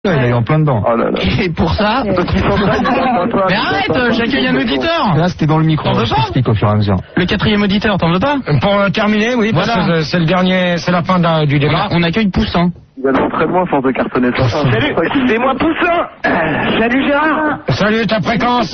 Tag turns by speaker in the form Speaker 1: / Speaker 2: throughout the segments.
Speaker 1: Il a eu en plein dedans.
Speaker 2: Oh là là.
Speaker 3: Et pour ça... Mais arrête, j'accueille un auditeur.
Speaker 1: Là, c'était dans le micro.
Speaker 3: T'en veux
Speaker 1: Je
Speaker 3: pas
Speaker 1: t'explique au fur et à mesure.
Speaker 3: Le quatrième auditeur, t'en veux pas?
Speaker 4: Pour terminer, oui,
Speaker 3: Voilà.
Speaker 4: parce que c'est le dernier, c'est la fin du débat.
Speaker 3: On accueille Poussin.
Speaker 2: Il va l'entraînement à force de cartonner ça.
Speaker 5: Salut, c'est moi Poussin. Salut Gérard.
Speaker 4: Salut, ta fréquence?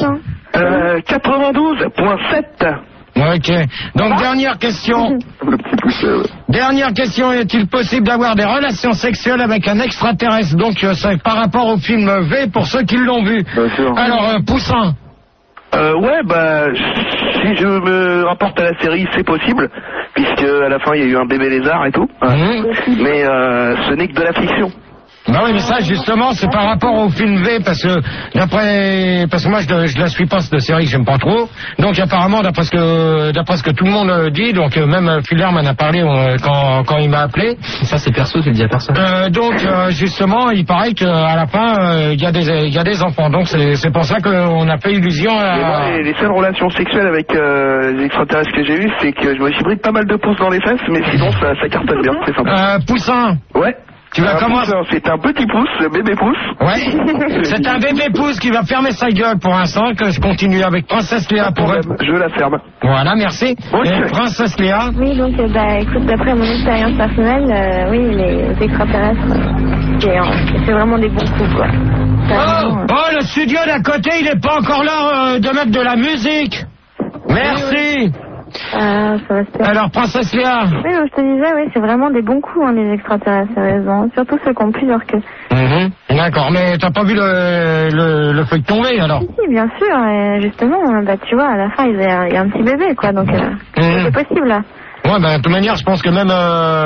Speaker 5: 92.7.
Speaker 4: Ok. Donc, dernière question.
Speaker 2: Le petit poussé, ouais.
Speaker 4: Dernière question, est-il possible d'avoir des relations sexuelles avec un extraterrestre? Donc, c'est par rapport au film V pour ceux qui l'ont vu.
Speaker 2: Bien sûr.
Speaker 4: Alors, Poussin.
Speaker 5: Ouais, bah, si je me rapporte à la série, c'est possible, puisque à la fin il y a eu un bébé lézard et tout. Mais ce n'est que de la fiction.
Speaker 4: Bah oui, mais ça, justement, c'est par rapport au film V, parce que moi, je la suis pas, cette série, que j'aime pas trop. Donc, apparemment, d'après ce que tout le monde dit, donc, même Fuller m'en a parlé quand il m'a appelé.
Speaker 3: Ça, c'est perso, tu le dis à personne.
Speaker 4: Donc, justement, il paraît qu'à la fin, il y a des enfants. Donc, c'est pour ça qu'on a fait illusion
Speaker 5: Mais moi,
Speaker 4: à...
Speaker 5: les seules relations sexuelles avec les extraterrestres que j'ai eues, c'est que je me suis pris pas mal de pouces dans les fesses, mais sinon ça cartonne bien, c'est sympa.
Speaker 4: Poussin.
Speaker 5: Ouais.
Speaker 4: Tu vas commencer.
Speaker 5: C'est un petit pouce, bébé pouce.
Speaker 4: Ouais. C'est un bébé pouce qui va fermer sa gueule pour l'instant, que je continue avec Princesse Léa pour elle.
Speaker 5: Je la ferme.
Speaker 4: Voilà, merci. Et Princesse Léa.
Speaker 6: Oui, donc, écoute, d'après mon expérience personnelle, oui, les extraterrestres, c'est vraiment des bons coups, quoi.
Speaker 4: Oh, le studio d'à côté, il n'est pas encore là de mettre de la musique. Merci.
Speaker 6: Ça va se faire.
Speaker 4: Alors, Princesse Léa.
Speaker 6: Oui, donc, je te disais, oui, c'est vraiment des bons coups, les extraterrestres, sérieusement. Surtout ceux qui ont plusieurs queues.
Speaker 4: D'accord, mais t'as pas vu le feuille tomber, alors?
Speaker 6: Si, bien sûr, et justement, bah, tu vois, à la fin, il y a un petit bébé, quoi, donc, c'est possible, là.
Speaker 4: Ouais, ben, de toute manière, je pense que même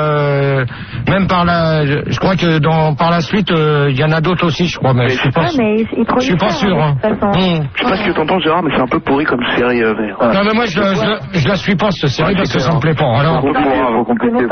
Speaker 4: par je crois que par la suite, il y en a d'autres aussi, je crois, mais je suis pas sûr.
Speaker 6: Je
Speaker 4: suis pas sûr, hein.
Speaker 5: Je sais pas ce que t'entends, Gérard, mais c'est un peu pourri comme série vert.
Speaker 4: Non, mais moi, je la suis pas, cette série, parce que ça me plaît pas. Alors,
Speaker 2: Faut compléter.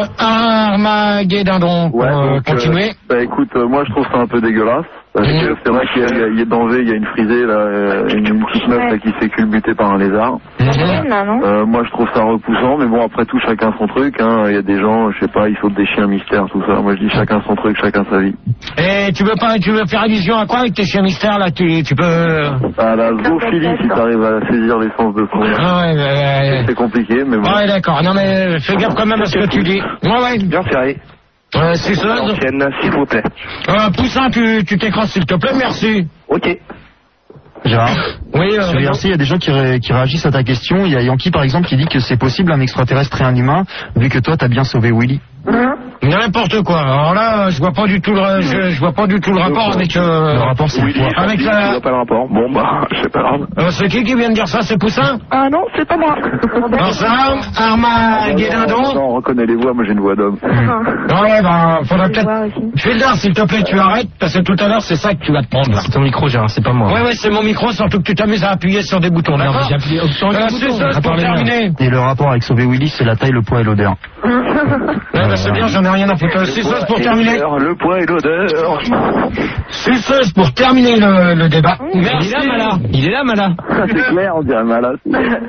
Speaker 4: Armageddon, pour continuer.
Speaker 2: Bah écoute, moi je trouve ça un peu dégueulasse. C'est vrai qu'il y a dans V, il y a une frisée, là, une petite meuf là, qui s'est culbutée par un lézard. Moi je trouve ça repoussant, mais bon après tout chacun son truc, hein. Il y a des gens, je sais pas, ils sautent des chiens mystères, tout ça. Moi je dis chacun son truc, chacun sa vie.
Speaker 4: Et tu veux faire allusion à quoi avec tes chiens mystères là? Tu peux...
Speaker 2: À la zoophilie, si t'arrives à saisir l'essence de son. C'est compliqué, mais bon.
Speaker 4: Ouais, d'accord. Non mais fais gaffe quand même à ce que tu dis. Ouais.
Speaker 5: Bien serré.
Speaker 4: Suceuse.
Speaker 5: L'ancienne, s'il vous plaît.
Speaker 4: Poussin, tu t'écrases s'il te plaît, merci.
Speaker 5: Ok.
Speaker 1: Gérard.
Speaker 4: Oui,
Speaker 1: il y a des gens qui réagissent à ta question. Il y a Yankee par exemple qui dit que c'est possible un extraterrestre et un humain, vu que toi t'as bien sauvé Willy.
Speaker 4: N'importe quoi. Alors là, je vois pas du tout le rapport avec
Speaker 1: le rapport c'est quoi?
Speaker 4: Avec
Speaker 2: Je vois pas le rapport. Bon bah, c'est pas grave.
Speaker 4: c'est qui vient de dire ça? C'est Poussin?
Speaker 5: Ah non, c'est pas moi.
Speaker 4: Alors ça, Armageddon.
Speaker 2: Non, on reconnaît les voix, moi j'ai une voix d'homme.
Speaker 4: Ouais, ben, faudrait peut-être... Fildar, s'il te plaît, tu arrêtes, parce que tout à l'heure, c'est ça que tu vas te prendre, là.
Speaker 3: C'est ton micro, Gérard, c'est pas moi.
Speaker 4: Ouais, c'est mon micro, surtout que tu t'amuses à appuyer sur des boutons, d'accord?
Speaker 3: J'ai appuyé option
Speaker 4: Suceuse pour terminer.
Speaker 1: Et le rapport avec sauver Willy, c'est la taille, le poids et l'odeur.
Speaker 4: C'est bien, j'en ai rien à foutre. Suceuse pour terminer.
Speaker 2: Le poids et l'odeur.
Speaker 4: Suceuse pour terminer le débat. Merci.
Speaker 3: Il est là, Mala.
Speaker 2: C'est clair, on dirait malade.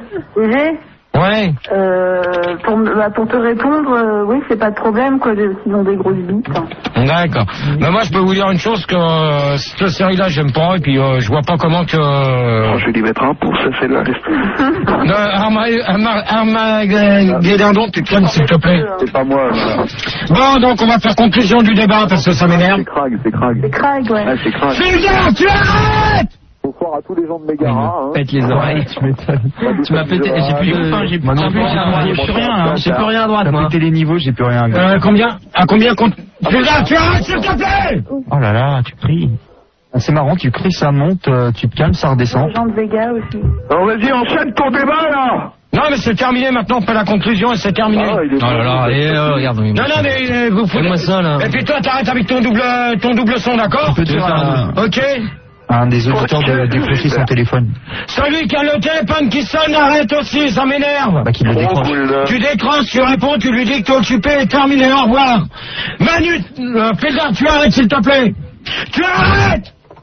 Speaker 4: Ouais.
Speaker 6: Pour te répondre, oui, c'est pas de problème, quoi, s'ils ont des grosses bites.
Speaker 4: D'accord. Mais moi, je peux vous dire une chose, que cette série-là, j'aime pas, et puis je vois pas comment que...
Speaker 5: Je vais lui mettre un pouce, celle-là.
Speaker 4: Armageddon, tu te calmes, s'il te plaît.
Speaker 2: C'est pas moi.
Speaker 4: Bon, donc, on va faire conclusion du débat, parce que ça m'énerve.
Speaker 2: C'est Krag.
Speaker 6: C'est Krag, ouais.
Speaker 2: Ah, c'est Krag.
Speaker 4: Fildar, tu arrêtes!
Speaker 2: Bonsoir à tous les gens de Mégara.
Speaker 3: Pète les oreilles, tu m'étonnes. Tu m'as pété, j'ai plus de faim, j'ai plus rien, j'ai plus rien à droite, moi.
Speaker 1: T'as pété les niveaux, j'ai plus rien.
Speaker 4: Combien? À combien compte? Fildar, tu arrêtes, s'il te plaît!
Speaker 1: Oh là là, tu cries. C'est marrant, tu cries, ça monte, tu te calmes, ça redescend.
Speaker 6: Jean de Vega aussi.
Speaker 5: Alors vas-y, enchaîne ton débat, là.
Speaker 4: Non, mais c'est terminé maintenant, on fait la conclusion et c'est terminé.
Speaker 3: Oh là là, allez, regarde.
Speaker 4: Non, mais vous foutez-moi
Speaker 3: ça, là.
Speaker 4: Et puis toi, t'arrêtes avec ton double son, d'accord? Ok.
Speaker 1: Un des auditeurs de décrocher son téléphone.
Speaker 4: Celui qui a le téléphone qui sonne, arrête aussi, ça m'énerve.
Speaker 1: Bah, qu'il le décroche.
Speaker 4: Tu décroches, tu réponds, tu lui dis que t'es occupé et terminé, au revoir. Manu, Fildar, tu arrêtes s'il te plaît. Tu arrêtes!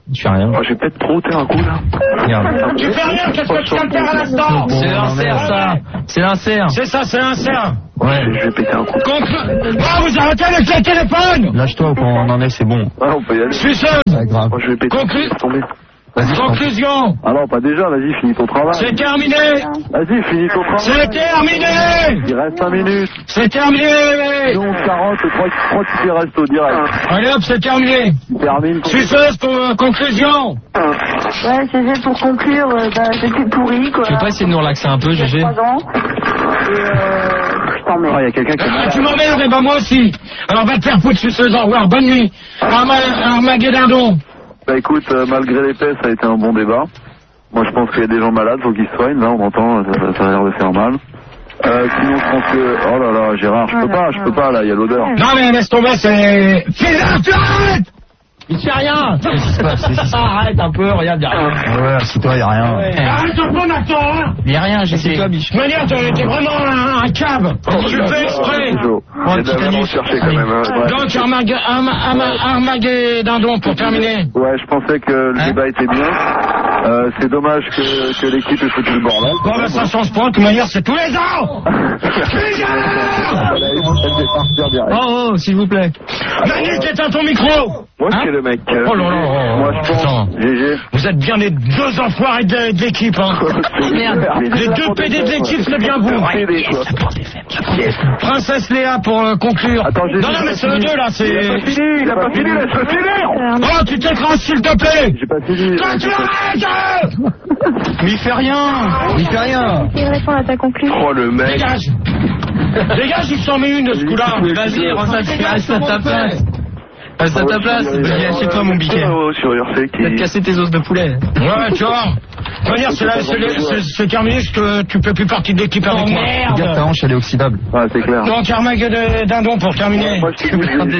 Speaker 3: Tu fais rien.
Speaker 5: J'ai peut-être brouté un coup là.
Speaker 3: Regarde.
Speaker 4: Tu fais rien, qu'est-ce que tu viens de faire à l'instant?
Speaker 3: C'est l'insert, ça. C'est l'insert.
Speaker 4: C'est ça, c'est l'insert.
Speaker 1: Ouais.
Speaker 5: Je vais péter un coup.
Speaker 4: Vous arrêtez avec le téléphone.
Speaker 1: Lâche-toi ou on en est, c'est bon.
Speaker 2: Ah, on peut y aller.
Speaker 4: Suceuse.
Speaker 1: Pas grave.
Speaker 2: Moi, je vais péter. Tomber.
Speaker 4: Conclusion.
Speaker 2: Ah non, pas déjà, vas-y, finis ton travail.
Speaker 4: C'est terminé.
Speaker 2: Vas-y, finis ton travail.
Speaker 4: C'est terminé.
Speaker 2: Il reste 5 minutes.
Speaker 4: C'est terminé.
Speaker 2: 11h40, je crois qu'il reste au direct.
Speaker 4: Allez hop, c'est terminé.
Speaker 2: Termine.
Speaker 4: Suceuse, conclusion.
Speaker 6: Ouais, GG, pour conclure, c'était pourri, quoi.
Speaker 3: Tu veux pas essayer de nous relaxer un peu, GG?
Speaker 6: 3 ans. Et je t'emmerde.
Speaker 2: Il y a quelqu'un qui
Speaker 4: Tu m'emmerdes, et ben moi aussi. Alors va te faire foutre, suceuse, au revoir, bonne nuit. Armageddon.
Speaker 2: Bah écoute, malgré l'épée, ça a été un bon débat. Moi je pense qu'il y a des gens malades, faut qu'ils se soignent, là on entend, ça a l'air de faire mal. Sinon je pense que... Oh là là, Gérard, je peux pas là, il y a l'odeur.
Speaker 4: Non mais laisse tomber, c'est... Tu arrêtes.
Speaker 3: Il fait rien. Arrête un peu, regarde, y'a rien.
Speaker 1: Ouais, assis-toi, y'a rien.
Speaker 4: Arrête ton bon accent, hein.
Speaker 3: Y'a rien, j'ai toi, biche.
Speaker 4: De toute manière, t'es vraiment un cave. Tu le fais exprès.
Speaker 2: Il y a vraiment cherché quand même. Ouais.
Speaker 4: Donc Armageddon pour terminer.
Speaker 2: Ouais, je pensais que le débat était bien. C'est dommage que l'équipe ait foutu le bordel.
Speaker 4: Bon ben ça change pas, de toute manière c'est tous les ans.
Speaker 3: Oh, s'il vous plaît.
Speaker 4: Manu, éteins ton micro.
Speaker 2: Moi je suis le mec.
Speaker 4: Oh là là.
Speaker 2: Moi je pense. GG.
Speaker 4: Vous êtes bien les deux enfoirés de l'équipe, hein.
Speaker 3: Merde.
Speaker 4: Les deux PD de l'équipe, c'est bien vous. Princesse Léa pour conclure.
Speaker 2: Attends,
Speaker 4: non, mais c'est eux deux là, c'est...
Speaker 2: Il a pas fini, laisse-le finir.
Speaker 4: Oh, tu t'écrases s'il te plaît.
Speaker 2: J'ai pas fini.
Speaker 4: Toi, tu arrêtes.
Speaker 1: Mais il fait rien.
Speaker 6: Qui répond à ta conclusion?
Speaker 5: Oh le mec.
Speaker 4: Dégage. Dégage, il s'en met une de ce coup-là.
Speaker 3: Vas-y, reste à ta place. Reste à ta place. Vas-y, chez toi, mon biquet.
Speaker 5: Sur URC qui...
Speaker 3: Peut-être casser tes os de poulet.
Speaker 4: Ouais, tu vois. De toute manière, c'est terminé, que tu peux plus partir de l'équipe avec moi.
Speaker 1: Regarde ta hanche, elle est oxydable.
Speaker 2: Ouais, c'est clair.
Speaker 4: Donc Armageddon pour terminer.
Speaker 2: Moi, je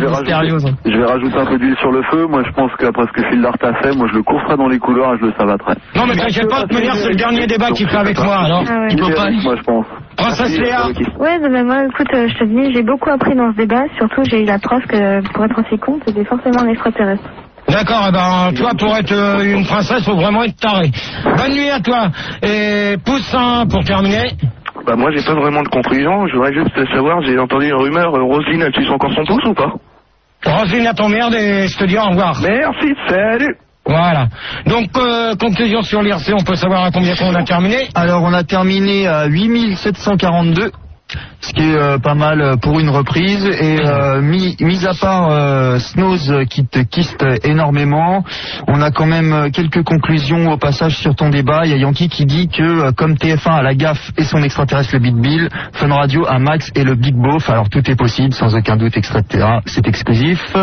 Speaker 2: vais rajouter un peu d'huile sur le feu. Moi, je pense qu'après ce que Phil Dart a fait, moi, je le courserai dans les couloirs et je le savaterai.
Speaker 4: Non, mais t'inquiète pas, de toute manière, c'est le dernier débat qu'il fait avec moi, alors.
Speaker 6: Ah ouais.
Speaker 4: Il peut pas.
Speaker 2: Moi, je pense.
Speaker 4: Princesse Léa.
Speaker 6: Ouais, mais moi, écoute, je te dis, j'ai beaucoup appris dans ce débat. Surtout, j'ai eu la preuve que pour être aussi con, c'était forcément un extraterrestre.
Speaker 4: D'accord, eh ben, toi, pour être une princesse, faut vraiment être taré. Bonne nuit à toi. Et Poussin, pour terminer.
Speaker 5: Bah moi j'ai pas vraiment de conclusion, je voudrais juste savoir, j'ai entendu une rumeur, Roselyne elle suce encore son pouce ou pas?
Speaker 4: Roselyne, à ton merde et je te dis au revoir.
Speaker 5: Merci, salut.
Speaker 4: Voilà. Donc, conclusion sur l'IRC, on peut savoir à combien on a terminé?
Speaker 1: Alors on a terminé à 8742. Ce qui est pas mal pour une reprise et mis à part Snows qui te kiste énormément, on a quand même quelques conclusions au passage sur ton débat. Il y a Yankee qui dit que comme TF1 a la gaffe et son extraterrestre le Big Bill, Fun Radio a Max et le Big Beauf. Alors tout est possible sans aucun doute, etc. C'est exclusif.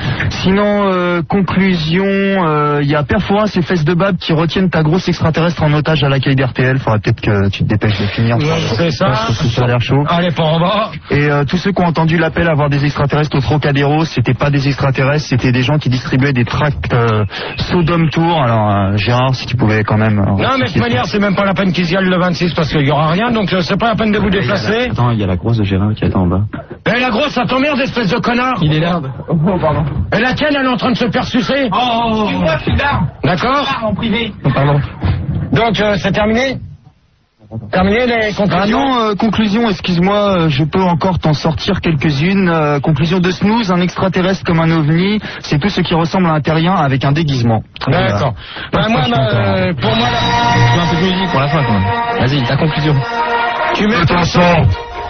Speaker 1: Sinon conclusion, il y a Perfora et Fesses de Bab qui retiennent ta grosse extraterrestre en otage à l'accueil d'RTL. Faudrait peut-être que tu te dépêches de finir.
Speaker 4: C'est ça.
Speaker 1: Ça a l'air chaud.
Speaker 4: Allez, pas en bas.
Speaker 1: Et tous ceux qui ont entendu l'appel à voir des extraterrestres au Trocadéro, c'était pas des extraterrestres, c'était des gens qui distribuaient des tracts Sodome Tour. Alors Gérard, si tu pouvais quand même...
Speaker 4: non mais de toute manière, c'est même pas la peine qu'ils y aillent le 26 parce qu'il y aura rien, donc c'est pas la peine de vous déplacer.
Speaker 1: Attends, il y a la grosse de Gérard qui attend en bas.
Speaker 4: Eh la grosse, ça t'emmerde, espèce de connard.
Speaker 3: Il est là.
Speaker 1: Oh pardon.
Speaker 4: Et la tienne, elle est en train de se faire sucer.
Speaker 3: Oh,
Speaker 4: d'accord.
Speaker 3: En privé.
Speaker 1: Pardon.
Speaker 4: Donc c'est terminé. Terminé les conclusions.
Speaker 1: Ah non, conclusion, excuse-moi, je peux encore t'en sortir quelques-unes. Conclusion de Snooze, un extraterrestre comme un ovni, c'est tout ce qui ressemble à un terrien avec un déguisement.
Speaker 4: D'accord. Bah, moi, pour moi,
Speaker 3: je veux un peu de musique pour la fin quand même. Vas-y, ta conclusion.
Speaker 4: Tu mets ton sang.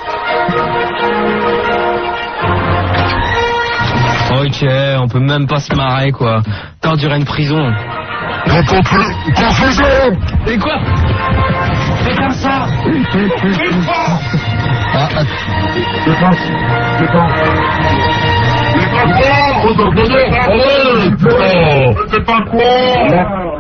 Speaker 3: Ok, on peut même pas se marrer quoi. T'as enduré une prison.
Speaker 4: Conclusion.
Speaker 3: Et quoi?
Speaker 4: C'est comme ça.
Speaker 7: C'est pas quoi.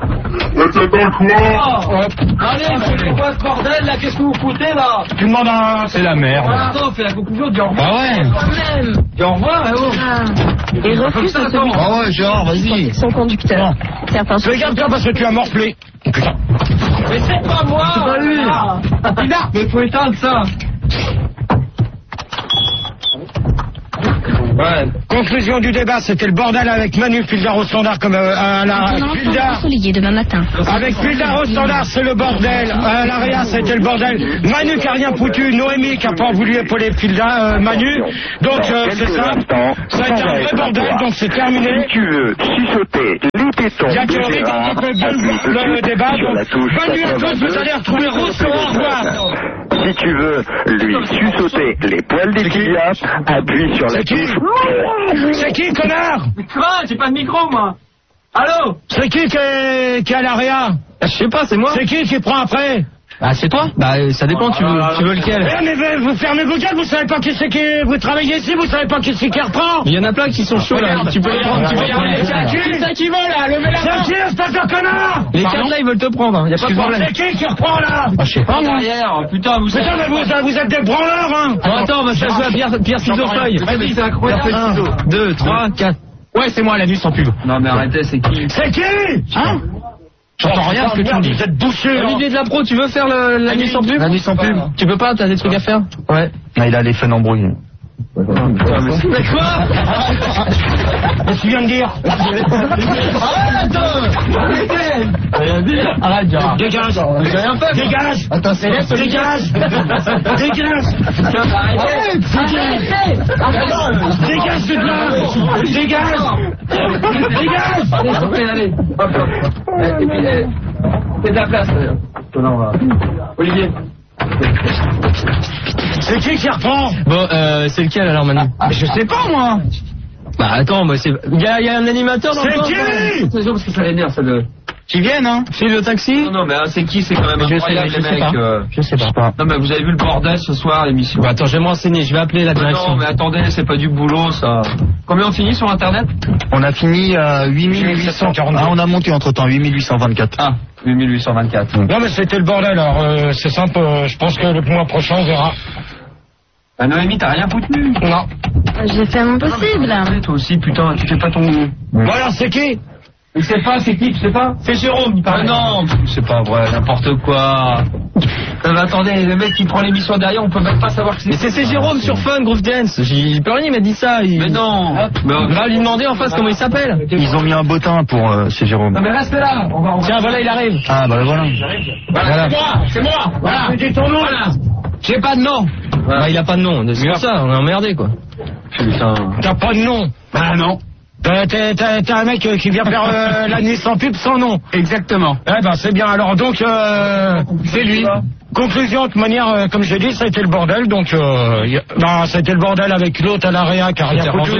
Speaker 3: Allez, c'est quoi ce bordel là? Qu'est-ce que vous foutez là?
Speaker 4: Tu demandes un... C'est la merde.
Speaker 3: Attends, fais la conclusion, dis au revoir.
Speaker 4: Bah ouais.
Speaker 3: Dis au revoir,
Speaker 6: Et refuse de celui
Speaker 1: Ah ouais, Gérard, vas-y.
Speaker 6: son conducteur. Certains
Speaker 4: Fais gaffe bien parce que tu as morflé. Putain.
Speaker 3: Mais c'est pas moi. C'est pas lui. Mais faut éteindre ça.
Speaker 4: Ouais. Conclusion du débat, c'était le bordel avec Manu Fildar au standard comme à la Fildar.
Speaker 8: Demain matin.
Speaker 4: Avec Fildar au standard, c'est le bordel. À l'Aria, c'était le bordel. Manu qui a rien foutu, Noémie qui a pas voulu épauler Fildar, Manu. Donc c'est ça. Ça a été un vrai bordel, donc c'est terminé.
Speaker 5: Si tu veux chuchoter les tétons.
Speaker 4: Il y a que Rick qui peut bien le débat. Manu à tous, vous allez retrouver Rousseau, au revoir.
Speaker 5: Si tu veux lui sucer les poils des tibias, appuie sur la touche.
Speaker 4: C'est qui, connard?
Speaker 3: Quoi? J'ai pas de micro, moi. Allô?
Speaker 4: C'est qui est à l'Aria?
Speaker 3: Je sais pas, c'est moi.
Speaker 4: C'est qui prend après?
Speaker 3: Ah, c'est toi? Bah, ça dépend, tu veux lequel?
Speaker 4: Eh, mais vous fermez vos gueules, vous savez pas qui c'est qui... Vous travaillez ici, vous savez pas qui c'est qui reprend?
Speaker 3: Il y en a plein qui sont chauds, là. Tu peux les prendre, tu peux y aller.
Speaker 4: C'est qui veut, là? Levez la main. C'est qui, espèce de connard?
Speaker 3: Les quatre, là, ils veulent te prendre, hein. Y a pas de problème.
Speaker 4: C'est qui reprend, là?
Speaker 3: Je sais pas, derrière. Putain, vous
Speaker 4: savez... Putain, mais vous êtes des branleurs, hein.
Speaker 3: Attends, on va se jouer à Pierre Ciseaux Feuille. Vas-y, c'est incroyable. 1, 2, 3, 4. Ouais, c'est moi, la nuit sans pub. Non, mais arrêtez, c'est qui?
Speaker 4: C'est qui? Hein?
Speaker 3: J'entends rien ce que tu me dis.
Speaker 4: Vous êtes bouché.
Speaker 3: Olivier de la Pro, tu veux faire la nuit sans pub? La nuit sans pub. Tu peux pas, t'as des trucs à faire?
Speaker 1: Ouais. Ah, il a les fun embrouillés.
Speaker 3: Mais quoi?
Speaker 4: Qu'est-ce que tu viens de dire?
Speaker 3: Arrête, attends! Rien dire. Arrête, Gérard.
Speaker 4: Dégage.
Speaker 3: J'ai rien fait.
Speaker 4: Dégage.
Speaker 3: Attends, c'est laisse.
Speaker 4: Dégage. Dégage.
Speaker 3: Arrêtez.
Speaker 4: Dégage de là. Dégage. Dégage.
Speaker 3: Allez. Hop, hop. Et puis, fais de la place. Olivier.
Speaker 4: C'est qui reprend?
Speaker 3: Bon, c'est lequel alors, Manu?
Speaker 4: Je sais pas, moi.
Speaker 3: Bah attends, moi c'est... Il y a un animateur dans le
Speaker 4: C'est qui?
Speaker 3: C'est sûr parce que ça l'énerve, ça le...
Speaker 1: Qui viennent, hein?
Speaker 3: C'est le taxi? Non, mais c'est qui? C'est quand même incroyable, les mecs.
Speaker 1: Je sais pas.
Speaker 3: Non, mais vous avez vu le bordel ce soir, l'émission? Bah attends, je vais me renseigner, je vais appeler la direction. Non, mais attendez, c'est pas du boulot, ça. Combien on finit sur Internet?
Speaker 1: On a fini à 8842. Ah, on a monté entre-temps, 8824.
Speaker 3: Ah, 8824.
Speaker 4: Non, mais c'était le bordel, alors c'est simple, je pense que le mois prochain, on verra.
Speaker 3: Bah Noémie, t'as rien foutu?
Speaker 4: Non.
Speaker 6: J'ai fait mon possible.
Speaker 3: Toi aussi, putain, tu fais pas ton...
Speaker 4: Bon alors, c'est qui?
Speaker 3: Je sais pas, c'est qui, tu sais pas? C'est Jérôme, il parle. Non, c'est pas vrai, n'importe quoi. Mais attendez, le mec qui prend l'émission derrière, on peut même pas savoir que c'est... Mais c'est Jérôme sur Fun, Groove Dance. J'y peux rien, il m'a dit ça. Mais non. On va lui demander en face comment il s'appelle.
Speaker 1: Ils ont mis un bottin pour chez Jérôme.
Speaker 3: Non mais reste là. Tiens, voilà, il arrive.
Speaker 1: Ah bah voilà.
Speaker 3: Voilà. C'est moi. Voilà.
Speaker 4: Dis ton nom.
Speaker 3: Voilà. J'ai pas de nom. Bah, il a pas de nom. C'est pour ça, on est emmerdé quoi. Putain.
Speaker 4: T'as pas de nom?
Speaker 3: Bah non.
Speaker 4: T'as un mec qui vient faire la nuit sans pub sans nom.
Speaker 3: Exactement.
Speaker 4: Eh ben c'est bien alors donc c'est lui. Conclusion, de toute manière, comme je l'ai dit, ça a été le bordel, donc non, ça a été le bordel avec l'autre à l'Aria qui a rien foutu,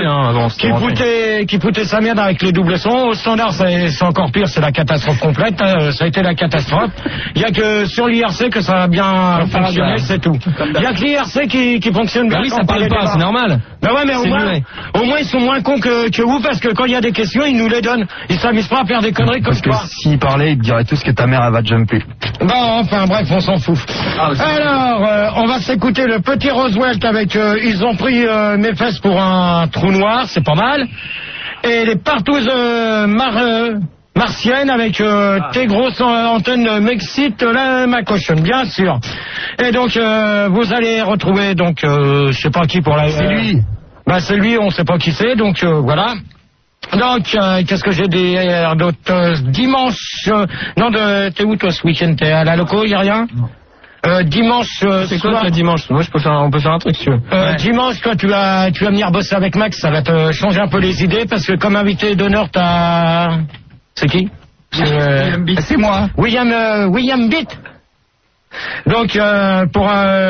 Speaker 4: qui foutait sa merde avec les doubles sons. Au standard, c'est encore pire, c'est la catastrophe complète, ça a été la catastrophe. Il y a que sur l'IRC que ça a bien fonctionné, c'est tout. Il y a que l'IRC qui fonctionne bien.
Speaker 3: Bah oui, ça parle pas, c'est normal.
Speaker 4: Bah ouais, mais au moins ils sont moins cons que vous, parce que quand il y a des questions, ils nous les donnent. Ils s'amusent pas à faire des conneries comme ça.
Speaker 1: Parce que s'ils parlaient, ils te diraient tous que ta mère elle va jumper.
Speaker 4: Bon, enfin bref, on s'en fout. Alors, on va s'écouter le petit Roosevelt avec ils ont pris mes fesses pour un trou noir, c'est pas mal. Et les partouzes martiennes avec tes grosses antennes m'excitent ma cochonne, bien sûr. Et donc vous allez retrouver donc je sais pas qui pour la...
Speaker 1: C'est lui.
Speaker 4: Bah c'est lui, on sait pas qui c'est, donc voilà. Donc, qu'est-ce que j'ai dit d'autre dimanche, non, t'es où toi ce week-end? T'es à la loco, y a rien? Dimanche
Speaker 3: c'est quoi le dimanche? Moi on peut faire un truc si tu veux.
Speaker 4: Dimanche toi tu vas venir bosser avec Max, ça va te changer un peu les idées parce que comme invité d'honneur t'as... C'est qui?
Speaker 1: C'est moi.
Speaker 4: William Bitt. Donc pour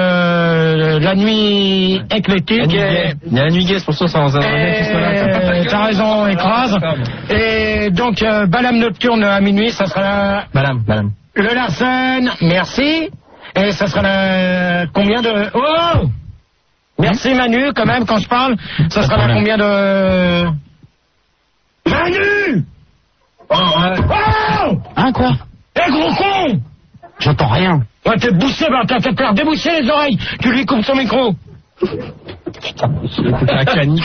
Speaker 4: la nuit éclectique.
Speaker 3: Il y a la nuit gay, c'est pour ça ça
Speaker 4: t'as raison, écrase. Et donc Balam Nocturne à minuit, ça sera
Speaker 3: Balam.
Speaker 4: Le Larsen, merci. Et ça sera combien de... Oh, merci Manu, quand même, quand je parle. Ça sera combien de... Manu. Oh, hein, quoi? Eh, gros con.
Speaker 1: J'entends rien.
Speaker 4: Ouais, t'es bouché, bah, t'as fait peur. Déboucher les oreilles. Tu lui coupes son micro.
Speaker 3: Putain, c'est un caniche.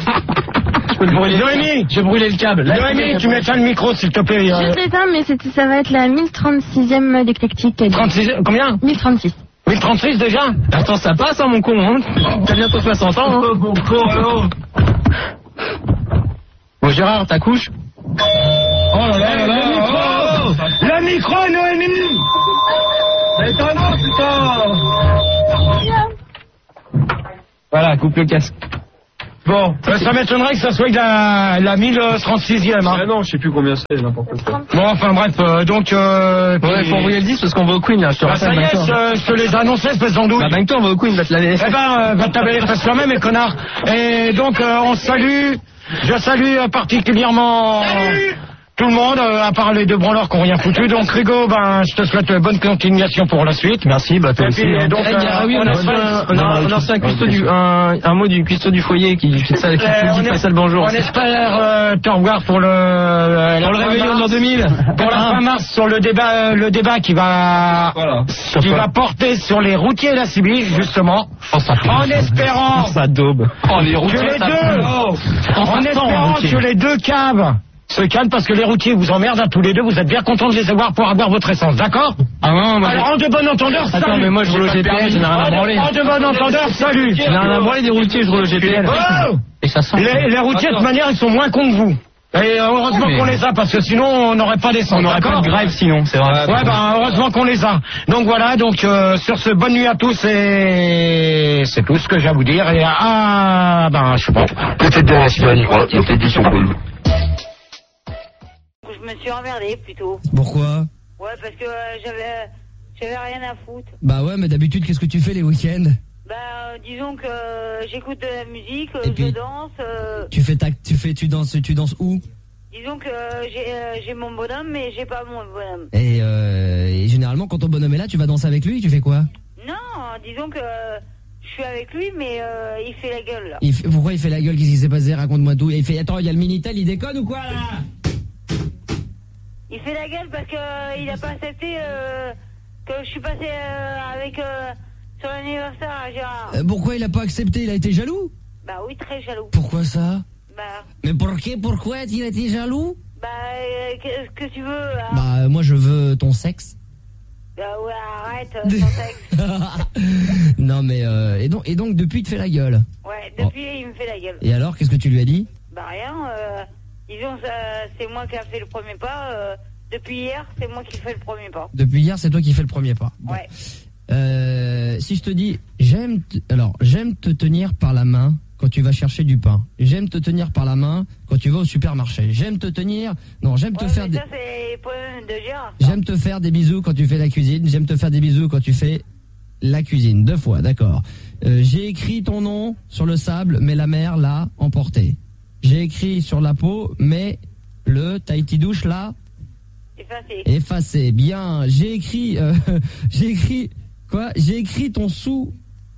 Speaker 4: Noémie,
Speaker 3: j'ai brûlé le câble.
Speaker 4: Noémie, tu m'éteins le micro, s'il te plaît.
Speaker 6: Je t'éteins, mais ça va être la 1036e d'éclectique.
Speaker 4: 36, combien?
Speaker 6: 1036.
Speaker 4: 1036 déjà?
Speaker 3: Attends, ça passe, hein, mon con, hein. T'as bientôt 60 ans, hein. Mon con, alors. Bon, Gérard, ta couche?
Speaker 4: Oh là là là là. Le micro, Noémie.
Speaker 3: C'est étonnant, putain. Voilà, coupe le casque.
Speaker 4: Bon, ça m'étonnerait que ça soit la 1036e. Hein.
Speaker 3: Ah non, je sais plus combien c'est, n'importe quoi.
Speaker 4: Bon, enfin bref, donc...
Speaker 3: ouais, faut envoyer le 10 parce qu'on va au Queen, là, je te rappelle.
Speaker 4: Ça y est, je te les annonçais, espèce d'andouille.
Speaker 3: Bah, toi, on va au Queen, va te laver.
Speaker 4: Eh ben, va te laver les fesses toi-même, et connard. Et donc, je salue particulièrement... Salut tout le monde, à part les deux branleurs qui n'ont rien foutu. Donc, Rigo, je te souhaite bonne continuation pour la suite.
Speaker 1: Merci, toi aussi.
Speaker 3: Donc, on a reçu un mot du cuistot du foyer qui dit ça le bonjour.
Speaker 4: On espère te revoir pour le
Speaker 3: réveillon de l'an 2000.
Speaker 4: Pour la fin mars, sur le débat qui va porter sur les routiers et la Sibylle, justement. En espérant que les deux caves se calme parce que les routiers vous emmerdent à tous les deux, vous êtes bien contents de les avoir pour avoir votre essence, d'accord?
Speaker 3: Ah non, moi...
Speaker 4: Alors, en de bon entendeur, salut.
Speaker 3: Attends, mais moi je roule au GPL, je n'ai rien à branler.
Speaker 4: En de bon entendeur, salut.
Speaker 3: Je n'ai rien à branler des routiers, je roule au GPL.
Speaker 4: Oh
Speaker 3: et ça sent.
Speaker 4: Les routiers, de toute manière, ils sont moins cons que vous. Et heureusement qu'on les a, parce que sinon, on n'aurait pas d'essence.
Speaker 3: On n'aurait pas de grève sinon, c'est vrai.
Speaker 4: Ouais, heureusement qu'on les a. Donc voilà, sur ce, bonne nuit à tous, et c'est tout ce que j'ai à vous dire. Et je sais pas.
Speaker 7: Peut-être dans la semaine, peut-être dit son peu.
Speaker 8: Je me suis emmerdé plutôt.
Speaker 9: Pourquoi?
Speaker 8: Ouais, parce que j'avais rien à foutre.
Speaker 9: Bah ouais, mais d'habitude, qu'est-ce que tu fais les week-ends?
Speaker 8: Disons que j'écoute de la musique,
Speaker 9: puis,
Speaker 8: je danse.
Speaker 9: Tu danses où?
Speaker 8: Disons que j'ai mon bonhomme, mais j'ai pas mon bonhomme.
Speaker 9: Et généralement, quand ton bonhomme est là, tu vas danser avec lui, tu fais quoi?
Speaker 8: Non, disons que je suis avec lui, mais il fait la gueule là.
Speaker 9: Pourquoi il fait la gueule? Qu'est-ce qui s'est passé? Raconte-moi tout. Il fait, attends, il y a le Minitel, il déconne ou quoi là?
Speaker 8: Il fait la gueule parce que il a pas accepté que je suis passé avec sur l'anniversaire à Gérard.
Speaker 9: Pourquoi il a pas accepté? Il a été jaloux?
Speaker 8: Bah oui, très jaloux.
Speaker 9: Pourquoi ça?
Speaker 8: Mais
Speaker 9: pourquoi il a été jaloux?
Speaker 8: Qu'est-ce que tu veux là?
Speaker 9: Moi je veux ton sexe.
Speaker 8: Ouais, arrête ton sexe.
Speaker 9: Non mais et donc depuis il te fait la gueule.
Speaker 8: Ouais, depuis il me fait la gueule.
Speaker 9: Et alors qu'est-ce que tu lui as dit?
Speaker 8: Rien. Disons, c'est moi qui a fait le premier pas. Depuis hier, c'est moi qui fais le premier pas.
Speaker 9: Depuis hier, c'est toi qui fais le premier pas. Bon.
Speaker 8: Ouais.
Speaker 9: Si je te dis, j'aime te tenir par la main quand tu vas chercher du pain. J'aime te tenir par la main quand tu vas au supermarché. J'aime te tenir... Non, j'aime te faire...
Speaker 8: Ça, c'est le problème de Gérard.
Speaker 9: J'aime te faire des bisous quand tu fais la cuisine. J'aime te faire des bisous quand tu fais la cuisine. 2 fois, d'accord. J'ai écrit ton nom sur le sable, mais la mer l'a emporté. J'ai écrit sur la peau, mais le Tahiti douche là... Effacé. Bien. J'ai écrit quoi? J'ai écrit ton sou.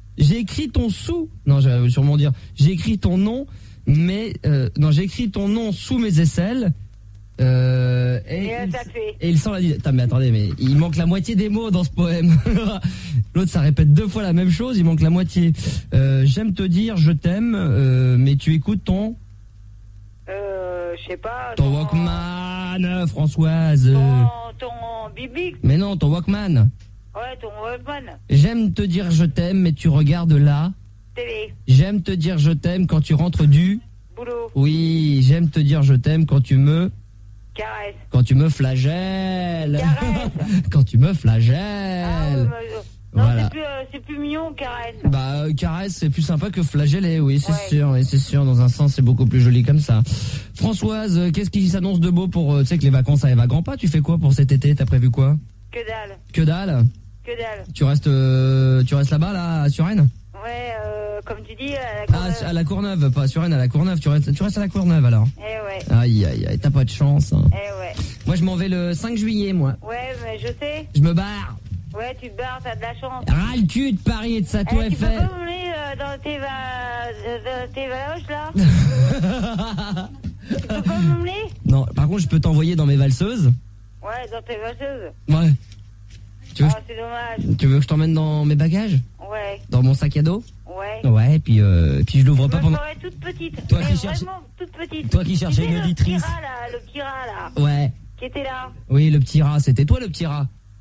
Speaker 9: Non, j'allais sûrement dire. J'ai écrit ton nom, mais non, j'ai écrit ton nom sous mes aisselles. Et il sent la... Attends, mais attendez, mais il manque la moitié des mots dans ce poème. L'autre, ça répète 2 fois la même chose. Il manque la moitié. J'aime te dire, je t'aime, mais tu écoutes ton...
Speaker 8: je sais pas.
Speaker 9: Ton Walkman, Françoise.
Speaker 8: Ton Bibi.
Speaker 9: Mais non, ton Walkman.
Speaker 8: Ouais, ton Walkman.
Speaker 9: J'aime te dire je t'aime, mais tu regardes la
Speaker 8: télé.
Speaker 9: J'aime te dire je t'aime quand tu rentres du
Speaker 8: boulot.
Speaker 9: Oui, j'aime te dire je t'aime quand tu me
Speaker 8: caresse.
Speaker 9: Quand tu me flagelles.
Speaker 8: Caresse.
Speaker 9: Quand tu me flagelles.
Speaker 8: Non,
Speaker 9: voilà.
Speaker 8: C'est plus mignon, caresse.
Speaker 9: Caresse, c'est plus sympa que flageller, oui, c'est sûr, dans un sens, c'est beaucoup plus joli comme ça. Françoise, qu'est-ce qui s'annonce de beau pour, tu sais que les vacances arrivent à grands pas, tu fais quoi pour cet été, t'as prévu quoi?
Speaker 8: Que dalle.
Speaker 9: Que dalle?
Speaker 8: Que dalle.
Speaker 9: Tu restes là-bas, là, à Suresnes?
Speaker 8: Ouais, comme tu dis, à la Courneuve.
Speaker 9: À la Courneuve, pas à Suresnes, à la Courneuve, tu restes à la Courneuve, alors?
Speaker 8: Ouais.
Speaker 9: Aïe, t'as pas de chance, hein.
Speaker 8: Ouais.
Speaker 9: Moi, je m'en vais le 5 juillet, moi.
Speaker 8: Ouais, mais je sais.
Speaker 9: Je me barre.
Speaker 8: Ouais, tu te barres, t'as de la chance.
Speaker 9: Ras le cul de Paris et de sa tour Eiffel.
Speaker 8: Tu peux pas m'emmener dans tes valoches, là? Tu peux pas m'emmener?
Speaker 9: Non, par contre, je peux t'envoyer dans mes valseuses.
Speaker 8: Ouais, dans tes valseuses.
Speaker 9: Ouais.
Speaker 8: C'est dommage.
Speaker 9: Tu veux que je t'emmène dans mes bagages?
Speaker 8: Ouais.
Speaker 9: Dans mon sac à dos?
Speaker 8: Ouais.
Speaker 9: Ouais, et puis je l'ouvre pas pendant...
Speaker 8: Je serai toute petite.
Speaker 9: Toi qui cherches...
Speaker 8: Vraiment toute petite.
Speaker 9: Toi qui cherchais une auditrice.
Speaker 8: Le petit rat, là.
Speaker 9: Ouais.
Speaker 8: Qui était là.
Speaker 9: Oui, le petit rat, c'était toi le petit rat.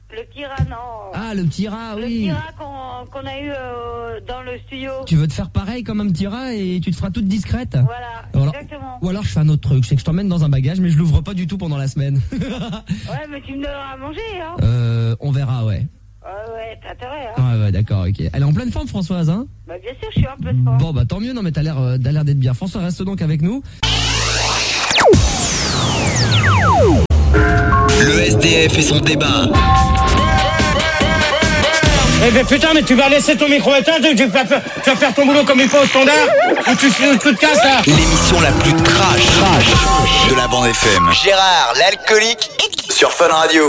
Speaker 8: Le petit rat, non.
Speaker 9: Ah, le petit rat, oui.
Speaker 8: Le petit rat qu'on a eu dans le studio.
Speaker 9: Tu veux te faire pareil comme un petit rat et tu te feras toute discrète.
Speaker 8: Voilà, exactement.
Speaker 9: Ou alors je fais un autre truc, c'est que je t'emmène dans un bagage mais je l'ouvre pas du tout pendant la semaine.
Speaker 8: Ouais, mais tu me donneras à manger, hein.
Speaker 9: On verra, ouais.
Speaker 8: Ouais, t'as intérêt, hein.
Speaker 9: Ouais, d'accord, ok. Elle est en pleine forme, Françoise, hein?
Speaker 8: Bah, bien sûr, je suis en pleine forme.
Speaker 9: Bon, bah, tant mieux, non, mais t'as l'air d'être bien. François, reste donc avec nous.
Speaker 10: Le SDF et son débat.
Speaker 4: Eh ben putain, mais tu vas laisser ton micro éteint, tu vas faire ton boulot comme il faut au standard, ou tu te casses là.
Speaker 10: L'émission la plus trash de la bande FM. Gérard, l'alcoolique, sur Fun Radio.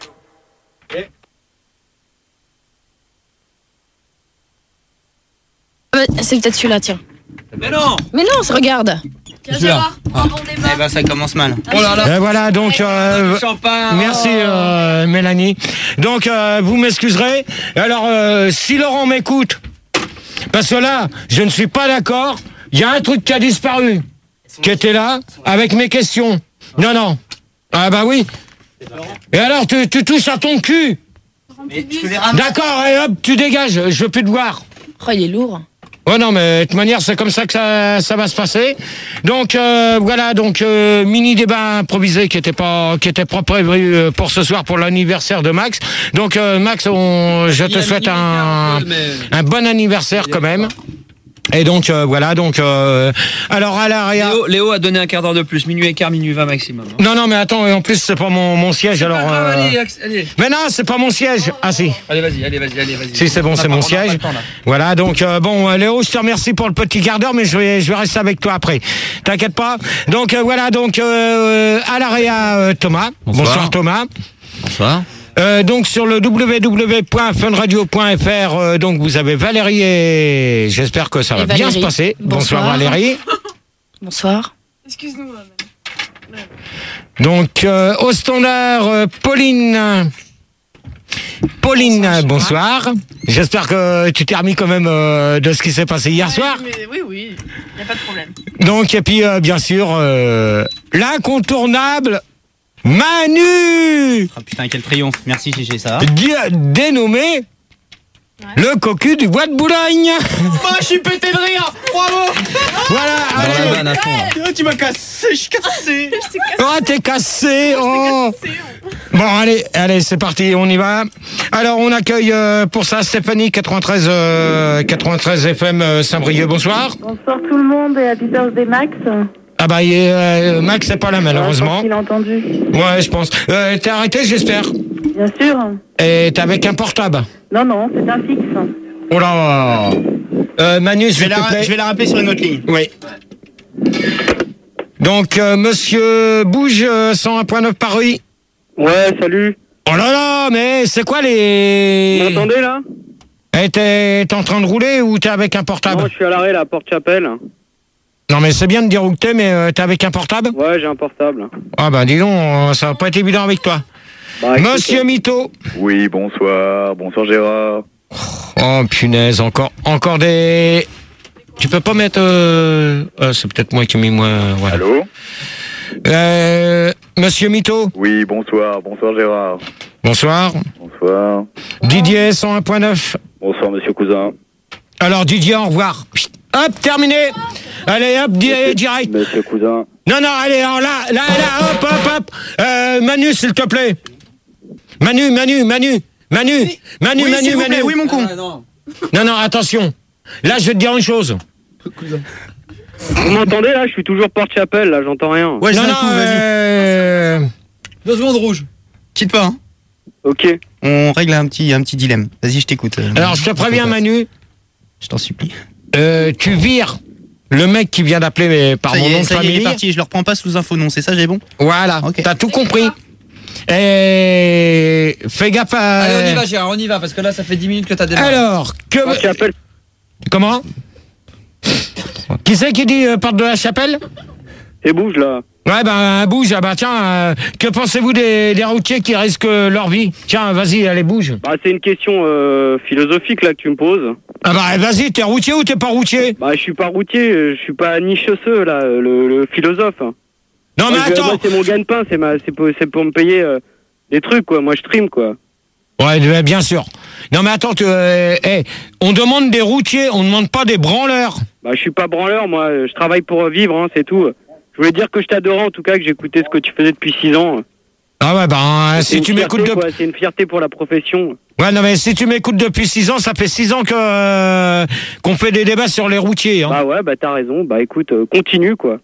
Speaker 11: C'est peut-être celui-là, tiens.
Speaker 3: Mais non,
Speaker 11: regarde.
Speaker 3: Tiens, Gérard,
Speaker 11: un bon débat.
Speaker 3: Eh ben, ça commence mal.
Speaker 4: Oh là là. Et voilà, donc, merci Mélanie. Donc, vous m'excuserez. Alors, si Laurent m'écoute, parce que là, je ne suis pas d'accord, il y a un truc qui a disparu, qui était là, avec mes questions. Non. Ah bah oui. Et alors, tu touches à ton cul. D'accord, et hop, tu dégages, je veux plus te voir.
Speaker 11: Oh, il est lourd.
Speaker 4: Oh non, mais de toute manière, c'est comme ça que ça va se passer. Donc voilà, mini débat improvisé qui était pas prévu pour ce soir pour l'anniversaire de Max. Donc Max, je te souhaite un bon anniversaire quand même. Et donc voilà, alors à l'AREA.
Speaker 3: Léo a donné un quart d'heure de plus, minuit et quart, minuit 20 maximum. Hein.
Speaker 4: Non, mais attends, et en plus c'est pas mon siège, alors.
Speaker 3: Allez.
Speaker 4: Mais non, c'est pas mon siège. Ah si.
Speaker 3: Allez, vas-y.
Speaker 4: Si c'est bon, c'est mon siège. Voilà, donc Léo, je te remercie pour le petit quart d'heure, mais je vais rester avec toi après. T'inquiète pas. Donc voilà, à l'AREA Thomas. Bonsoir Thomas.
Speaker 3: Bonsoir.
Speaker 4: Donc sur le www.funradio.fr, donc vous avez Valérie et j'espère que ça va bien se passer. Bonsoir Valérie.
Speaker 11: Bonsoir.
Speaker 12: Excuse-nous.
Speaker 4: Donc au standard Pauline, bonsoir. J'espère que tu t'es remis quand même de ce qui s'est passé hier soir.
Speaker 12: Oui, il n'y a pas de problème.
Speaker 4: Donc et puis bien sûr l'incontournable Manu.
Speaker 3: Oh putain, quel triomphe. Merci GG, ça.
Speaker 4: Dénommé le cocu du bois de Boulogne.
Speaker 12: Moi, je suis pété de rire. Bravo.
Speaker 4: Voilà.
Speaker 3: Allez.
Speaker 12: Tu m'as cassé, je suis cassé.
Speaker 4: Oh, t'es cassé. Oh. Bon, allez, c'est parti, on y va. Alors, on accueille pour ça Stéphanie, 93 FM Saint-Brieuc. Bonsoir.
Speaker 6: Bonsoir tout le monde et happy birthday Max.
Speaker 4: Ah bah Max c'est pas là malheureusement.
Speaker 6: Il a entendu.
Speaker 4: Ouais, je pense. T'es arrêté, j'espère.
Speaker 6: Bien sûr.
Speaker 4: Et t'es avec un portable?
Speaker 6: Non, c'est un fixe.
Speaker 4: Oh là. Manu, s'il te plaît.
Speaker 3: Je vais la rappeler sur une autre ligne.
Speaker 4: Oui. Donc Monsieur Bouge 101.9 Paris.
Speaker 5: Ouais, salut.
Speaker 4: Oh là là, mais c'est quoi les...
Speaker 5: Vous m'entendez là?
Speaker 4: T'es en train de rouler ou t'es avec un portable?
Speaker 5: Non, je suis à l'arrêt là, à Porte-Chapelle.
Speaker 4: Non mais c'est bien de dire où t'es, mais t'es avec un portable?
Speaker 5: Ouais, j'ai un portable.
Speaker 4: Ah bah dis donc, ça va pas être évident avec toi.
Speaker 5: Bah,
Speaker 4: Monsieur Mito.
Speaker 2: Oui, bonsoir Gérard.
Speaker 4: Oh punaise, encore des... Tu peux pas mettre... c'est peut-être moi qui ai mis moins... Ouais.
Speaker 2: Allô?
Speaker 4: Monsieur Mito.
Speaker 2: Oui, bonsoir Gérard.
Speaker 4: Bonsoir. Didier 101.9.
Speaker 2: Bonsoir Monsieur Cousin.
Speaker 4: Alors Didier, au revoir. Hop, terminé. Allez, hop, direct.
Speaker 2: Monsieur Cousin.
Speaker 4: Non, allez, alors là, hop. Manu, s'il te plaît. Manu.
Speaker 3: Oui, mon con.
Speaker 4: Non, attention. Là, je vais te dire une chose.
Speaker 5: Vous m'entendez là? Je suis toujours Porte-Chapelle là, j'entends rien.
Speaker 3: Ouais,
Speaker 4: vas-y.
Speaker 3: 2 secondes rouge. Quitte pas, hein.
Speaker 5: Ok.
Speaker 3: On règle un petit dilemme. Vas-y, je t'écoute.
Speaker 4: Alors, je te préviens, Manu.
Speaker 3: Je t'en supplie.
Speaker 4: Tu vires le mec qui vient d'appeler par mon nom de famille.
Speaker 3: Il est parti, je le reprends pas sous info non, c'est ça, j'ai bon?
Speaker 4: Voilà,
Speaker 3: okay.
Speaker 4: T'as tout compris. Et fais gaffe à...
Speaker 3: Allez, on y va Gérard, on y va, parce que là ça fait 10 minutes que t'as démarré.
Speaker 4: Alors, Comment? Qui c'est qui dit porte de la chapelle?
Speaker 5: Et bouge là.
Speaker 4: Ouais, bouge, tiens, que pensez-vous des routiers qui risquent leur vie? Tiens, vas-y, allez, bouge.
Speaker 5: Bah, c'est une question philosophique là que tu me poses.
Speaker 4: Ah bah, vas-y, t'es routier ou t'es pas routier?
Speaker 5: Bah, je suis pas routier, je suis pas ni chausseux là, le philosophe.
Speaker 4: Non, mais attends.
Speaker 5: Moi, c'est mon gagne-pain, c'est pour me payer des trucs quoi, moi je stream quoi.
Speaker 4: Ouais, bien sûr. Non mais attends, on demande des routiers, on ne demande pas des branleurs.
Speaker 13: Bah je suis pas branleur, moi, je travaille pour vivre, hein, c'est tout. Je voulais dire que je t'adorais en tout cas, que j'écoutais ce que tu faisais depuis 6 ans.
Speaker 4: Ah ouais, si tu m'écoutes depuis...
Speaker 13: C'est une fierté pour la profession.
Speaker 4: Ouais, non mais si tu m'écoutes depuis 6 ans, ça fait 6 ans qu'on fait des débats sur les routiers. Hein.
Speaker 13: Bah ouais, bah t'as raison, bah écoute, continue quoi.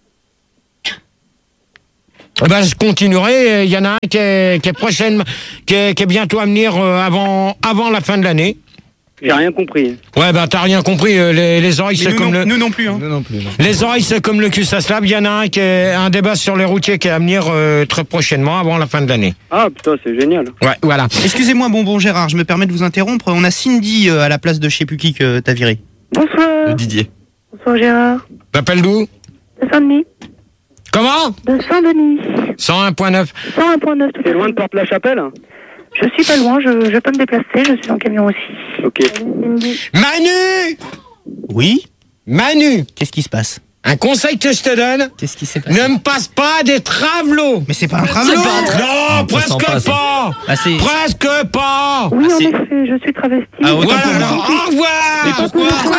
Speaker 4: Bah je continuerai, il y en a un qui est prochaine, qui est bientôt à venir avant la fin de l'année.
Speaker 13: J'ai rien compris.
Speaker 4: Ouais, bah t'as rien compris, les oreilles c'est comme
Speaker 12: Nous non plus, hein.
Speaker 1: Nous non plus. Non.
Speaker 4: Les oreilles c'est comme le cul ça se lave, il y en a un qui est un débat sur les routiers qui est à venir très prochainement avant la fin de l'année.
Speaker 13: Ah putain, c'est génial.
Speaker 4: Ouais, voilà.
Speaker 12: Excusez-moi, bonbon Gérard, je me permets de vous interrompre. On a Cindy à la place de je sais plus qui que t'as viré.
Speaker 6: Bonsoir.
Speaker 1: Didier.
Speaker 6: Bonsoir Gérard.
Speaker 4: T'appelles d'où?
Speaker 6: De Saint-Denis.
Speaker 4: Comment?
Speaker 6: De Saint-Denis.
Speaker 4: 101.9.
Speaker 6: 101.9.
Speaker 13: T'es loin de Porte-la-Chapelle?
Speaker 6: Je suis pas loin, je peux me déplacer, je suis en camion aussi.
Speaker 13: Ok.
Speaker 4: Manu!
Speaker 12: Oui?
Speaker 4: Manu!
Speaker 12: Qu'est-ce qui se passe?
Speaker 4: Un conseil que je te donne.
Speaker 12: Qu'est-ce qui s'est passé?
Speaker 4: Ne me passe pas des travelots.
Speaker 12: Mais c'est pas un travelot.
Speaker 4: Non, presque pas.
Speaker 12: Ah, c'est...
Speaker 4: Presque pas.
Speaker 6: Oui, en effet, je suis travesti.
Speaker 12: Ah, autant
Speaker 4: Voilà,
Speaker 12: pour moi.
Speaker 4: alors, au revoir.
Speaker 12: Mais pourquoi?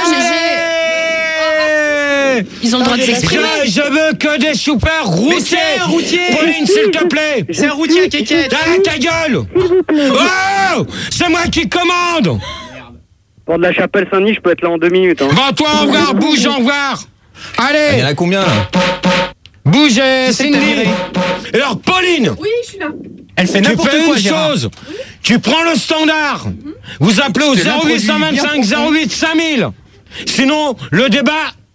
Speaker 11: Ils ont le droit de s'exprimer.
Speaker 4: Je veux que des super routiers.
Speaker 12: Mais c'est un routier.
Speaker 4: Pauline, s'il te plaît.
Speaker 12: C'est un routier à kékette.
Speaker 4: Ta gueule. Oh, c'est moi qui commande.
Speaker 13: Porte-la-Chapelle Saint-Denis, je peux être là en 2 minutes. Hein.
Speaker 4: Va toi, au revoir, bouge, au revoir. Allez.
Speaker 1: Il y en a combien là?
Speaker 4: Bougez,
Speaker 12: c'est que t'as
Speaker 4: Cindy.
Speaker 12: viré?
Speaker 4: Alors, Pauline.
Speaker 11: Oui, je suis là.
Speaker 12: Elle fait
Speaker 4: Tu
Speaker 12: n'importe
Speaker 4: fais
Speaker 12: quoi,
Speaker 4: une
Speaker 12: Gérard.
Speaker 4: chose. Tu prends le standard. Vous appelez au
Speaker 12: Je te l'introduis
Speaker 4: 0825
Speaker 12: bien
Speaker 4: 08 5000. Sinon, le débat.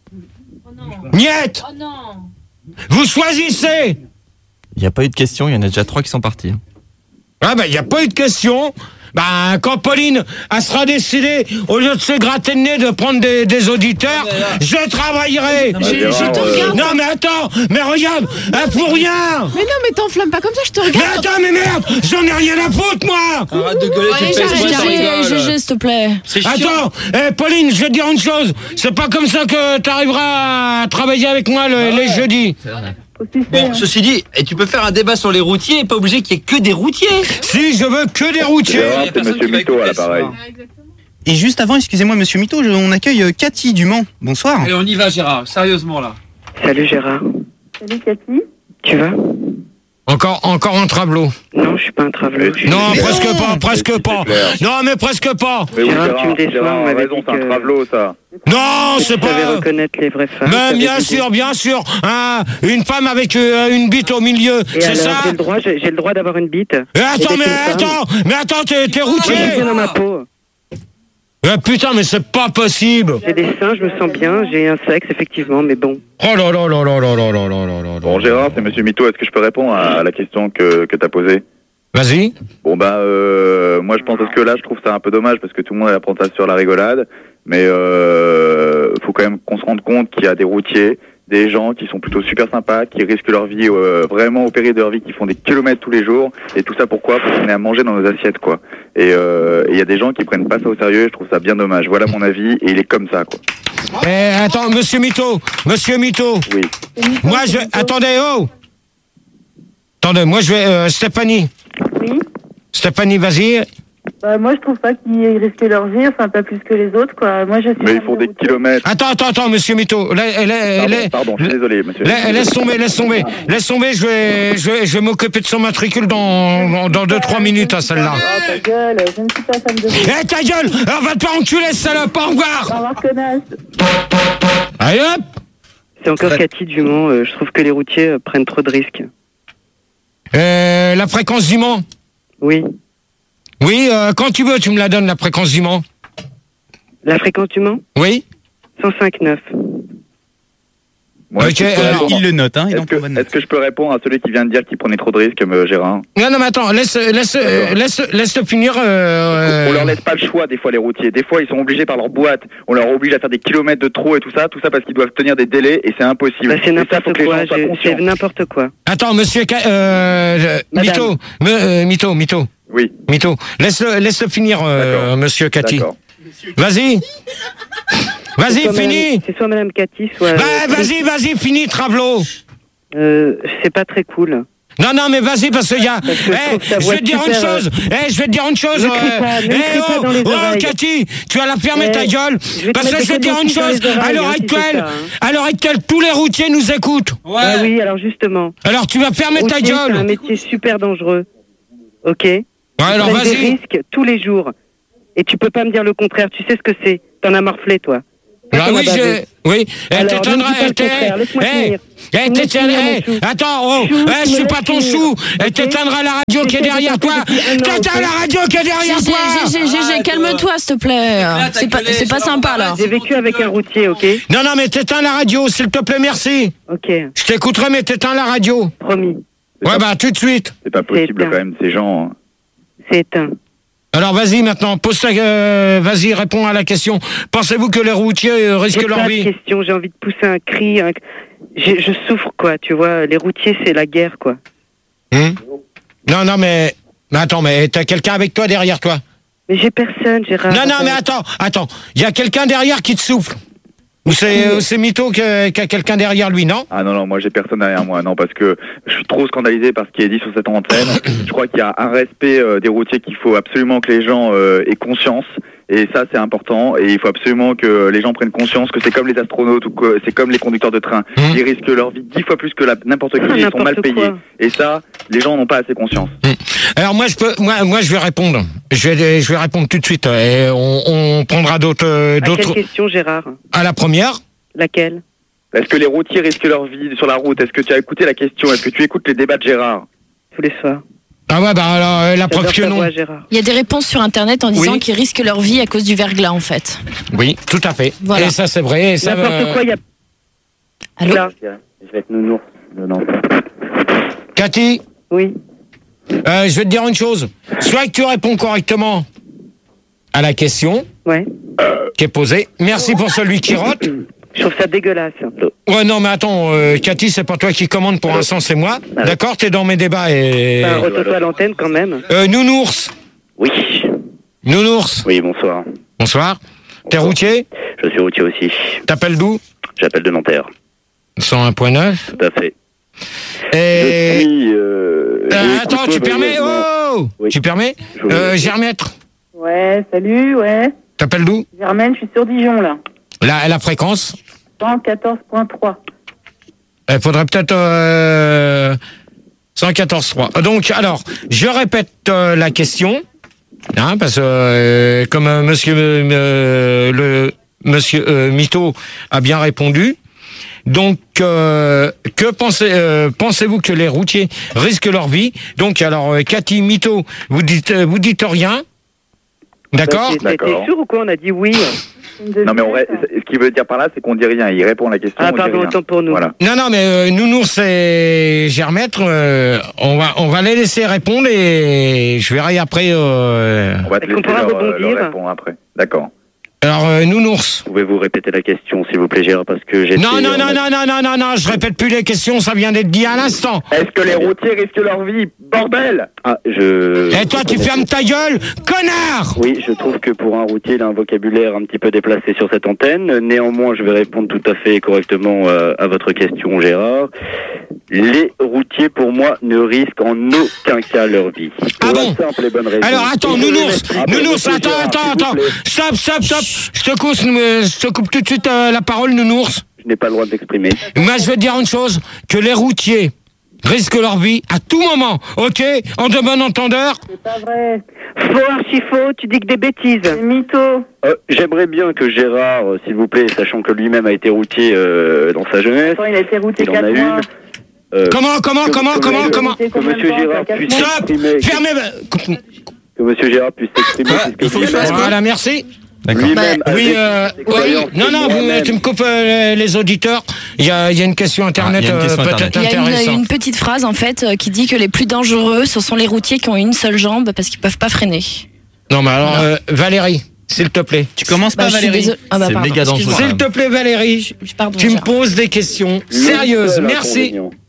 Speaker 4: Niet.
Speaker 11: Oh non.
Speaker 4: Vous choisissez.
Speaker 1: Il n'y a pas eu de questions, il y en a déjà 3 qui sont partis.
Speaker 4: Ah ben, il n'y a pas eu de question. Ben, quand Pauline, elle sera décidée, au lieu de se gratter le nez, de prendre des auditeurs, je travaillerai.
Speaker 11: Je te regarde.
Speaker 4: Non, mais attends, mais regarde, elle fout rien.
Speaker 11: Mais non, mais t'enflammes pas comme ça, je te
Speaker 4: Mais
Speaker 11: regarde.
Speaker 4: attends, mais merde, j'en ai rien à foutre, moi.
Speaker 3: Arrête de gueuler,
Speaker 11: Allez, j'arrête, GG, s'il te plaît.
Speaker 4: Attends, Pauline, je vais te dire une chose. C'est pas comme ça que t'arriveras à travailler avec moi les jeudis.
Speaker 3: Bon, ceci dit, et tu peux faire un débat sur les routiers et pas obligé qu'il y ait que des routiers.
Speaker 4: Si, je veux que des routiers.
Speaker 2: C'est Monsieur Mito à l'appareil.
Speaker 12: Et juste avant, excusez-moi, monsieur Mito, on accueille Cathy du Mans. Bonsoir.
Speaker 3: Allez, on y va, Gérard, sérieusement là.
Speaker 13: Salut Gérard.
Speaker 6: Salut Cathy.
Speaker 13: Tu vas?
Speaker 4: Encore un travelot.
Speaker 13: Non, je suis pas un travelot.
Speaker 4: Non, presque pas. Non, mais presque pas.
Speaker 2: Mais oui,
Speaker 13: Gérard, tu me déçois,
Speaker 2: Gérard,
Speaker 13: on m'avait
Speaker 2: raison,
Speaker 13: dit
Speaker 2: c'est un
Speaker 13: que-
Speaker 2: travelot, ça.
Speaker 4: Non, c'est
Speaker 13: Je savais
Speaker 4: pas.
Speaker 13: reconnaître les vraies femmes.
Speaker 4: Mais
Speaker 13: T'avais
Speaker 4: bien
Speaker 13: dit-
Speaker 4: sûr. Hein, une femme avec une bite au milieu,
Speaker 13: Et
Speaker 4: c'est
Speaker 13: alors,
Speaker 4: ça?
Speaker 13: j'ai le droit d'avoir une bite.
Speaker 4: Eh, attends,
Speaker 13: Et d'être une femme.
Speaker 4: attends, t'es
Speaker 13: Moi, je suis
Speaker 4: routier.
Speaker 13: bien dans ma peau.
Speaker 4: Putain, mais c'est pas possible.
Speaker 13: J'ai des seins, je me sens bien, j'ai un sexe, effectivement, mais bon.
Speaker 4: Oh là là là là là là là là là là.
Speaker 2: Bon, Gérard, c'est Monsieur Mito. Est-ce que je peux répondre à la question que t'as posée?
Speaker 4: Vas-y.
Speaker 2: Bon, bah, moi, je pense que là, je trouve ça un peu dommage parce que tout le monde apprend ça sur la rigolade. Mais faut quand même qu'on se rende compte qu'il y a des routiers, des gens qui sont plutôt super sympas, qui risquent leur vie vraiment au péril de leur vie, qui font des kilomètres tous les jours. Et tout ça pourquoi? Pour qu'on ait à manger dans nos assiettes, quoi. Et il y a des gens qui prennent pas ça au sérieux. Je trouve ça bien dommage. Voilà mon avis. Et il est comme ça, quoi.
Speaker 4: Attends, Monsieur Mito.
Speaker 2: Oui.
Speaker 4: Moi, attendez, oh. Attendez, moi, je vais, Stéphanie.
Speaker 6: Oui.
Speaker 4: Stéphanie, vas-y.
Speaker 6: Bah, moi, je trouve pas qu'ils risquent leur vie, enfin, pas plus que les autres, quoi. Moi, je suis.
Speaker 2: Mais ils font des kilomètres.
Speaker 4: Attends, Monsieur Mito.
Speaker 2: Pardon, je suis désolé, monsieur.
Speaker 4: Laisse tomber. Je vais m'occuper de son matricule dans 2-3 minutes, à celle-là.
Speaker 6: Ah, ta gueule, je ne suis pas femme de vous.
Speaker 4: Ta gueule! Alors, va te faire enculer, salope! Au revoir!
Speaker 6: Au revoir, connasse.
Speaker 4: Allez, hop!
Speaker 13: C'est encore Cathy du Mans, je trouve que les routiers prennent trop de risques.
Speaker 4: La fréquence du Mans?
Speaker 13: Oui.
Speaker 4: Oui, quand tu veux, tu me la donnes, la fréquence du Mans.
Speaker 13: La fréquence du Mans?
Speaker 4: Oui.
Speaker 13: 105.9.
Speaker 2: Moi,
Speaker 4: Ok, alors,
Speaker 12: il le note, hein.
Speaker 2: Est-ce que je peux répondre à celui qui vient de dire qu'il prenait trop de risques, Gérard?
Speaker 4: Non, mais attends, laisse finir.
Speaker 2: On leur laisse pas le choix, des fois, les routiers. Des fois, ils sont obligés par leur boîte. On leur oblige à faire des kilomètres de trop et tout ça parce qu'ils doivent tenir des délais et c'est impossible.
Speaker 13: Bah, c'est
Speaker 2: Et ça, faut
Speaker 13: n'importe
Speaker 2: que les
Speaker 13: quoi,
Speaker 2: gens soient conscients.
Speaker 13: c'est n'importe quoi.
Speaker 4: Attends, monsieur,
Speaker 13: Madame.
Speaker 4: Mytho.
Speaker 2: Oui.
Speaker 4: Mytho. Laisse finir, monsieur Cathy.
Speaker 2: D'accord.
Speaker 4: Vas-y. Vas-y,
Speaker 13: C'est soit
Speaker 4: finis.
Speaker 13: madame- C'est soit Madame Cathy, soit...
Speaker 4: Vas-y, finis, Travelo.
Speaker 13: c'est pas très cool.
Speaker 4: Non, mais vas-y, parce qu'il y a... je vais te dire une chose. Je vais te dire une chose. Cathy, tu vas la fermer ta gueule. Parce que je vais te dire une chose. À l'heure actuelle, tous les routiers nous écoutent.
Speaker 13: Ouais. Bah oui, alors justement.
Speaker 4: Alors tu vas fermer ta gueule.
Speaker 13: C'est un métier super dangereux. Ok.
Speaker 4: Ouais, alors vas-y.
Speaker 13: Tu prends des risques tous les jours. Et tu peux pas me dire le contraire. Tu sais ce que c'est. T'en as morflé, toi.
Speaker 4: Ah oui, oui. Attends, je suis pas ton chou. Elle t'éteindra la radio qui est derrière toi. T'éteins la radio qui est derrière toi.
Speaker 11: GG, calme-toi, s'il te plaît. C'est pas sympa, là.
Speaker 13: J'ai vécu avec un routier, ok?
Speaker 4: Non, mais t'éteins la radio, s'il te plaît, merci.
Speaker 13: Ok.
Speaker 4: Je t'écouterai, mais t'éteins la radio.
Speaker 13: Promis.
Speaker 4: Ouais, bah, tout de suite.
Speaker 2: C'est pas possible, quand même, ces gens...
Speaker 13: C'est éteint.
Speaker 4: Alors vas-y maintenant, vas-y, réponds à la question. Pensez-vous que les routiers risquent leur vie?
Speaker 13: J'ai envie de pousser un cri. Je souffre, quoi, tu vois. Les routiers, c'est la guerre, quoi.
Speaker 4: Non, mais attends, mais t'as quelqu'un avec toi derrière toi?
Speaker 13: Mais j'ai personne, Gérard.
Speaker 4: Non, mais attends. Il y a quelqu'un derrière qui te souffle? Ou c'est Mytho qui a quelqu'un derrière lui, non?
Speaker 2: Ah non, moi j'ai personne derrière moi, non, parce que je suis trop scandalisé par ce qui est dit sur cette antenne. Je crois qu'il y a un respect des routiers qu'il faut absolument que les gens aient conscience. Et ça, c'est important. Et il faut absolument que les gens prennent conscience que c'est comme les astronautes ou que c'est comme les conducteurs de train. Ils risquent leur vie 10 fois plus que n'importe qui. Ils sont mal payés. Et ça, les gens n'ont pas assez conscience.
Speaker 4: Alors moi, je vais répondre. Je vais répondre tout de suite. Et on prendra d'autres.
Speaker 13: À quelle question, Gérard? À
Speaker 4: la première.
Speaker 13: Laquelle?
Speaker 2: Est-ce que les routiers risquent leur vie sur la route? Est-ce que tu as écouté la question? Est-ce que tu écoutes les débats de Gérard?
Speaker 13: Tous les soirs.
Speaker 4: Ah ouais, bah alors la preuve que non.
Speaker 11: Il y a des réponses sur Internet en disant qu'ils risquent leur vie à cause du verglas, en fait.
Speaker 4: Oui, tout à fait.
Speaker 11: Voilà.
Speaker 4: Et ça, c'est vrai. Et ça,
Speaker 13: n'importe quoi, il y a...
Speaker 11: Allô?
Speaker 2: Je vais être nounours. Non.
Speaker 4: Cathy?
Speaker 13: Oui.
Speaker 4: Je vais te dire une chose. Soit que tu réponds correctement à la question qui est posée. Merci pour celui qui rote.
Speaker 13: Je trouve ça dégueulasse.
Speaker 4: Ouais, non, mais attends, Cathy, c'est pas toi qui commande pour l'instant, c'est moi. D'accord, t'es dans mes débats et...
Speaker 13: Retourne-toi à l'antenne quand même.
Speaker 4: Nounours.
Speaker 14: Oui.
Speaker 4: Nounours.
Speaker 14: Oui, bonsoir.
Speaker 4: Bonsoir. T'es routier?
Speaker 14: Je suis routier aussi.
Speaker 4: T'appelles d'où?
Speaker 14: J'appelle de Nanterre.
Speaker 4: 101.9.
Speaker 14: Tout à fait.
Speaker 4: Et...
Speaker 14: Je suis,
Speaker 4: attends, tu permets? Oh oui. Tu permets? Germaître.
Speaker 15: Ouais, salut, ouais.
Speaker 4: T'appelles d'où?
Speaker 15: Germaine, je suis sur Dijon, là.
Speaker 4: La fréquence?
Speaker 15: 114.3.
Speaker 4: Il faudrait peut-être 114.3. Donc, alors, je répète la question, hein, parce que comme monsieur Mytho a bien répondu. Donc, que pensez-vous que les routiers risquent leur vie? Donc, alors, Cathy, Mytho, vous dites rien. D'accord?
Speaker 13: T'es sûr ou quoi? On a dit oui.
Speaker 2: Non, mais ce qu'il veut dire par là, c'est qu'on dit rien. Il répond à la question.
Speaker 13: Ah, pardon, autant pour nous.
Speaker 2: Voilà.
Speaker 4: Non, mais Nounours et Germaître, on va les laisser répondre et je verrai après.
Speaker 2: On va te laisser leur répondre après. D'accord.
Speaker 4: Alors, Nounours.
Speaker 14: Pouvez-vous répéter la question, s'il vous plaît, Gérard, parce que j'ai...
Speaker 4: Non, je répète plus les questions, ça vient d'être dit à l'instant.
Speaker 2: Est-ce que les routiers risquent leur vie? Bordel!
Speaker 4: Et toi, tu fermes ta gueule, connard!
Speaker 14: Oui, je trouve que pour un routier, il a un vocabulaire un petit peu déplacé sur cette antenne. Néanmoins, je vais répondre tout à fait correctement à votre question, Gérard. Les routiers, pour moi, ne risquent en aucun cas leur vie.
Speaker 4: Ah bon?
Speaker 14: Simple et bonne raison.
Speaker 4: Alors, attends, Nounours, attends. Stop. Je te coupe tout de suite la parole, Nounours.
Speaker 14: Je n'ai pas le droit de m'exprimer.
Speaker 4: Moi, je vais te dire une chose, que les routiers risquent leur vie à tout moment, ok? En de bon entendeur.
Speaker 15: C'est pas vrai.
Speaker 13: Faux, archi-faux, tu dis que des bêtises.
Speaker 15: C'est mytho.
Speaker 14: J'aimerais bien que Gérard, s'il vous plaît, sachant que lui-même a été routier dans sa jeunesse...
Speaker 15: Attends, il a été routier 4 mois.
Speaker 4: Comment
Speaker 14: Que monsieur Gérard puisse s'exprimer...
Speaker 4: Stop! Fermez...
Speaker 14: Que monsieur Gérard puisse s'exprimer...
Speaker 4: Il faut que je fasse quoi? Voilà, merci. D'accord. Oui, non, tu me coupes les auditeurs. Il y a une question internet peut-être intéressante.
Speaker 11: Il y a une petite phrase en fait qui dit que les plus dangereux, ce sont les routiers qui ont une seule jambe parce qu'ils peuvent pas freiner.
Speaker 4: Non, mais alors Valérie, s'il te plaît.
Speaker 12: Tu commences pas, Valérie?
Speaker 11: C'est méga dangereux.
Speaker 4: S'il te plaît, Valérie, tu me poses des questions sérieuses. Merci.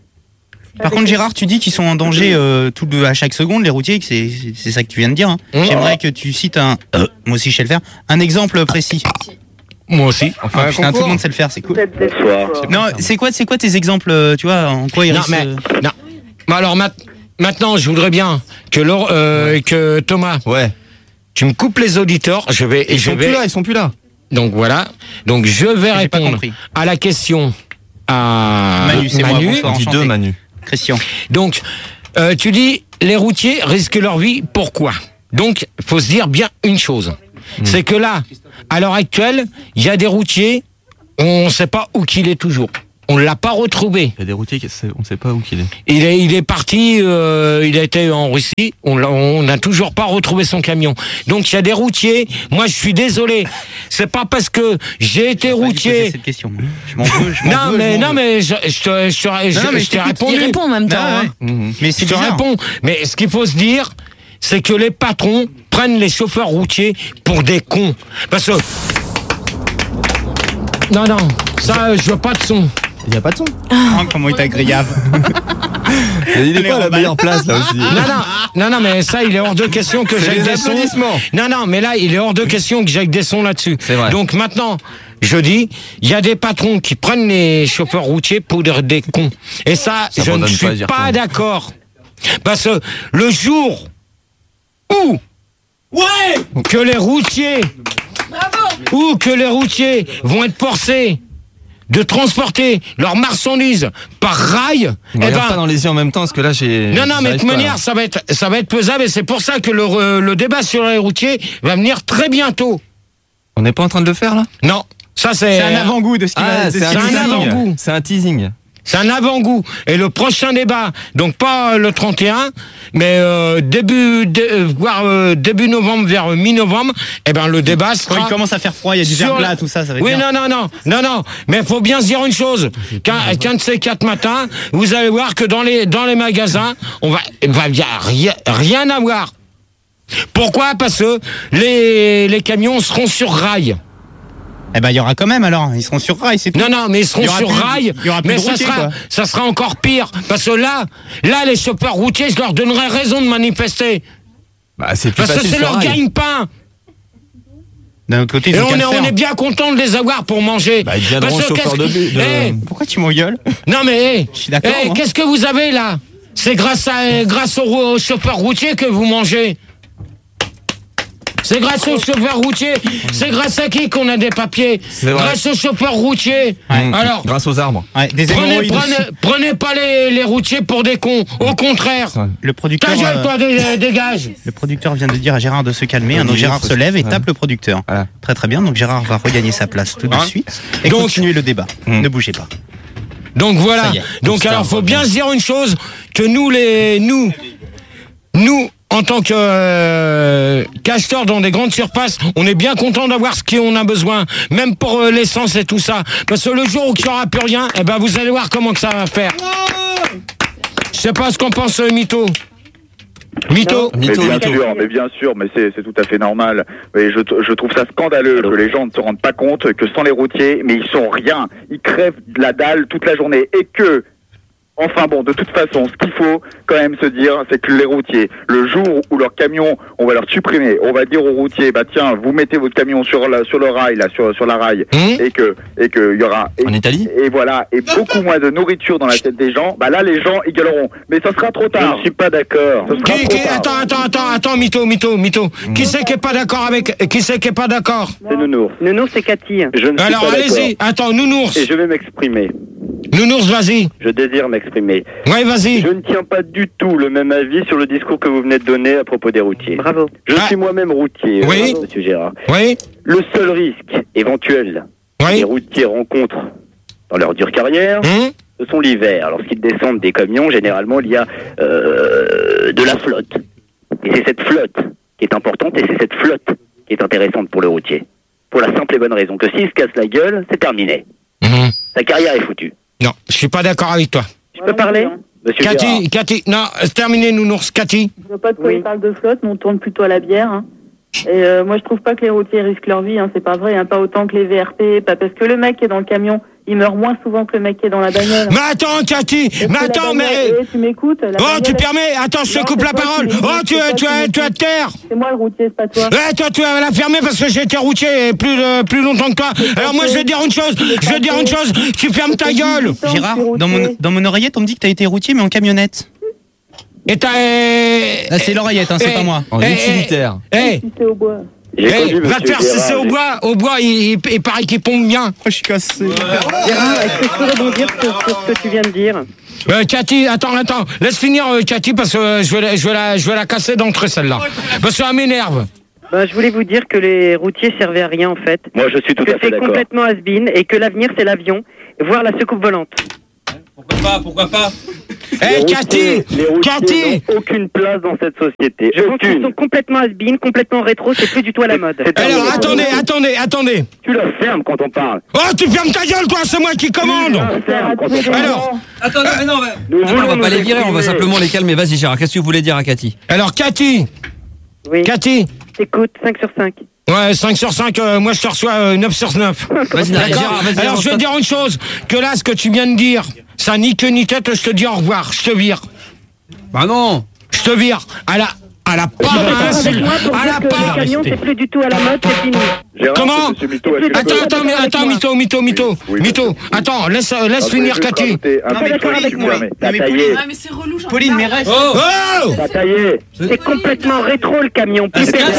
Speaker 12: Par contre, Gérard, tu dis qu'ils sont en danger à chaque seconde, les routiers, c'est ça que tu viens de dire. Hein. J'aimerais que tu cites moi aussi je sais le faire, un exemple précis.
Speaker 4: Moi aussi.
Speaker 12: Enfin, putain, tout le monde sait le faire, c'est cool.
Speaker 14: Bonsoir.
Speaker 12: Non, c'est quoi tes exemples, tu vois, en quoi ils risquent...
Speaker 4: Non. Bah alors maintenant, je voudrais bien que Thomas, tu me coupes les auditeurs. Ils sont plus là. Donc voilà. Donc je vais répondre à la question à
Speaker 12: Manu. C'est moi, bonsoir,
Speaker 16: on dit deux Manu.
Speaker 12: Christian.
Speaker 4: Donc tu dis les routiers risquent leur vie. Pourquoi? Donc faut se dire bien une chose. C'est que là, à l'heure actuelle, il y a des routiers, on ne sait pas où qu'il est toujours. On l'a pas retrouvé.
Speaker 16: Il y a des routiers, on ne sait pas où qu'il est.
Speaker 4: Il est parti, il a été en Russie. On n'a toujours pas retrouvé son camion. Donc il y a des routiers. Moi je suis désolé. C'est pas parce que j'ai été routier.
Speaker 12: Cette question. Je m'en veux.
Speaker 4: Non mais je t'ai répondu.
Speaker 11: Il répond en même temps.
Speaker 12: Ah, ouais. Mais
Speaker 4: je te réponds. Mais ce qu'il faut se dire, c'est que les patrons prennent les chauffeurs routiers pour des cons. Parce que non, ça je veux pas de son.
Speaker 16: Il n'y a pas de son.
Speaker 12: Oh, comment il t'agrillave.
Speaker 16: Il est pas à la meilleure place là aussi.
Speaker 4: Non, mais ça, il est hors de question que j'aille des sons. Non, mais là, il est hors de question que j'aille des sons là-dessus.
Speaker 16: C'est vrai.
Speaker 4: Donc maintenant, je dis, il y a des patrons qui prennent les chauffeurs routiers pour des cons. Et ça je ne suis pas d'accord. Parce que le jour où que les routiers vont être forcés de transporter leurs marchandises par rail,
Speaker 16: pas dans les yeux en même temps, parce que là j'ai.
Speaker 4: Non, mais de toute manière, ça va être pesable, et c'est pour ça que le débat sur les routiers va venir très bientôt.
Speaker 16: On n'est pas en train de le faire là?
Speaker 4: Non, ça c'est
Speaker 12: un avant-goût de ce qui va.
Speaker 16: C'est un avant-goût. C'est un teasing.
Speaker 4: C'est un avant-goût. Et le prochain débat, donc pas le 31, mais début novembre vers mi-novembre, le débat sera.
Speaker 12: Quand il commence à faire froid, il y a du verglas, tout ça va être
Speaker 4: oui,
Speaker 12: bien.
Speaker 4: non. Mais faut bien se dire une chose. Qu'un de ces 4 matins, vous allez voir que dans les magasins, il y a rien à voir. Pourquoi? Parce que les camions seront sur rail.
Speaker 12: Il y aura quand même alors, ils seront sur rail, c'est tout.
Speaker 4: Non, mais ils seront sur rail, mais ça sera encore pire. Parce que là, les chauffeurs routiers, je leur donnerais raison de manifester.
Speaker 16: C'est plus
Speaker 4: parce que c'est leur gagne-pain.
Speaker 12: D'un autre côté,
Speaker 4: et on est bien content de les avoir pour manger.
Speaker 16: Ils deviendront chauffeurs de bus.
Speaker 12: Pourquoi tu m'engueules?
Speaker 4: Non mais,
Speaker 12: je suis d'accord.
Speaker 4: Qu'est-ce que vous avez là? C'est grâce aux chauffeurs routiers que vous mangez. C'est grâce aux chauffeurs routiers. C'est grâce à qui qu'on a des papiers? Grâce aux chauffeurs routiers. Alors,
Speaker 16: grâce aux arbres.
Speaker 4: Prenez pas les routiers pour des cons. Au contraire.
Speaker 12: Le producteur.
Speaker 4: Ta gueule, toi, dégage.
Speaker 12: Le producteur vient de dire à Gérard de se calmer. Donc Gérard se lève et tape le producteur. Voilà. Très très bien. Donc Gérard va regagner sa place tout de suite et continuer le débat. Ne bougez pas.
Speaker 4: Donc voilà. Donc alors, faut bien se dire une chose, que nous en tant que qu'acheteurs dans des grandes surfaces, on est bien content d'avoir ce qu'on a besoin, même pour l'essence et tout ça. Parce que le jour où il n'y aura plus rien, vous allez voir comment que ça va faire. Je sais pas ce qu'on pense, Mytho.
Speaker 17: Mais bien sûr, mais c'est tout à fait normal. Mais je trouve ça scandaleux que les gens ne se rendent pas compte que sans les routiers, mais ils sont rien. Ils crèvent de la dalle toute la journée et que... Enfin bon, de toute façon, ce qu'il faut quand même se dire, c'est que les routiers, le jour où leur camion, on va leur supprimer, on va dire aux routiers, tiens, vous mettez votre camion sur le rail, là, sur la rail, et que il y aura
Speaker 16: en Italie,
Speaker 17: et voilà, et beaucoup moins de nourriture dans la tête des gens. Là, les gens ils gueuleront, mais ça sera trop tard. Je ne suis pas d'accord.
Speaker 4: Attends, Mytho. Qui c'est qui est pas d'accord
Speaker 17: C'est Nounours.
Speaker 15: Nounours, c'est Cathy.
Speaker 4: Alors allez-y. Attends, Nounours.
Speaker 17: Et je vais m'exprimer.
Speaker 4: Nounours, vas-y.
Speaker 17: Je désire m'exprimer.
Speaker 4: Oui, vas-y.
Speaker 17: Je ne tiens pas du tout le même avis sur le discours que vous venez de donner à propos des routiers.
Speaker 15: Bravo.
Speaker 17: Je suis moi-même routier, monsieur Gérard.
Speaker 4: Oui.
Speaker 17: Le seul risque éventuel que les routiers rencontrent dans leur dure carrière, ce sont l'hiver. Lorsqu'ils descendent des camions, généralement, il y a de la flotte. Et c'est cette flotte qui est importante et c'est cette flotte qui est intéressante pour le routier. Pour la simple et bonne raison que s'il se casse la gueule, c'est terminé. Sa carrière est foutue.
Speaker 4: Non, je suis pas d'accord avec toi.
Speaker 15: Je peux parler?
Speaker 17: Monsieur
Speaker 4: Cathy, non, terminez, Nounours, Cathy.
Speaker 15: Je vois pas de quoi il parle de flotte, mais on tourne plutôt à la bière. Et moi, je trouve pas que les routiers risquent leur vie, c'est pas vrai, pas autant que les VRP, pas parce que le mec qui est dans le camion, il meurt moins souvent que le mec qui est dans la bagnole.
Speaker 4: Mais attends, Cathy,
Speaker 15: tu m'écoutes?
Speaker 4: Tu permets? Attends, je te coupe la parole. Tu vas te taire.
Speaker 15: C'est moi le routier, c'est pas toi.
Speaker 4: Toi, tu vas la fermer parce que j'ai été routier plus longtemps que toi. Alors moi, je vais dire une chose, tu fermes ta gueule.
Speaker 12: Gérard, dans mon oreillette, on me dit que t'as été routier, mais en camionnette. c'est l'oreillette, hein, c'est pas moi.
Speaker 16: En utilitaire.
Speaker 15: Sucer au bois.
Speaker 12: Va te faire sucer au bois. Au bois, il paraît qu'il pompe bien. Je suis cassé.
Speaker 13: Gérard, est-ce que je peux rebondir sur ce que tu viens de dire?
Speaker 4: Cathy, attends, laisse finir Cathy parce que je vais la casser d'entrée celle-là. Parce que ça m'énerve.
Speaker 13: Je voulais vous dire que les routiers servaient à rien en fait.
Speaker 14: Moi je suis tout à fait
Speaker 13: c'est
Speaker 14: d'accord.
Speaker 13: complètement has-been et que l'avenir c'est l'avion, voire la soucoupe volante.
Speaker 3: Pourquoi pas
Speaker 4: Cathy
Speaker 14: n'ont aucune place dans cette société.
Speaker 13: Je pense qu'ils sont complètement has-been, complètement rétro, c'est plus du tout à la mode.
Speaker 4: Alors attendez.
Speaker 14: Tu la fermes quand on parle.
Speaker 4: Oh, tu fermes ta gueule toi, c'est moi qui commande. Alors,
Speaker 3: attendez, mais non,
Speaker 16: on va pas les virer, on va simplement les calmer. Vas-y Gérard, qu'est-ce que vous voulez dire à Cathy?
Speaker 4: Alors Cathy.
Speaker 13: Oui.
Speaker 4: Cathy.
Speaker 13: Écoute, 5 sur 5.
Speaker 4: Ouais, 5 sur 5, moi je te reçois 9 sur 9.
Speaker 16: Vas-y, Gérard, vas-y.
Speaker 4: Alors je vais te dire une chose, que là, ce que tu viens de dire, ça ni queue ni tête, je te dis au revoir, je te vire.
Speaker 16: Bah non.
Speaker 4: Je te vire. À la pas
Speaker 13: le camion, c'est plus du tout à la mode, c'est fini.
Speaker 4: Comment? Attends, Mytho. Attends, laisse finir Cathy.
Speaker 3: mais c'est relou, genre. Pauline, mais reste.
Speaker 13: C'est complètement rétro le camion.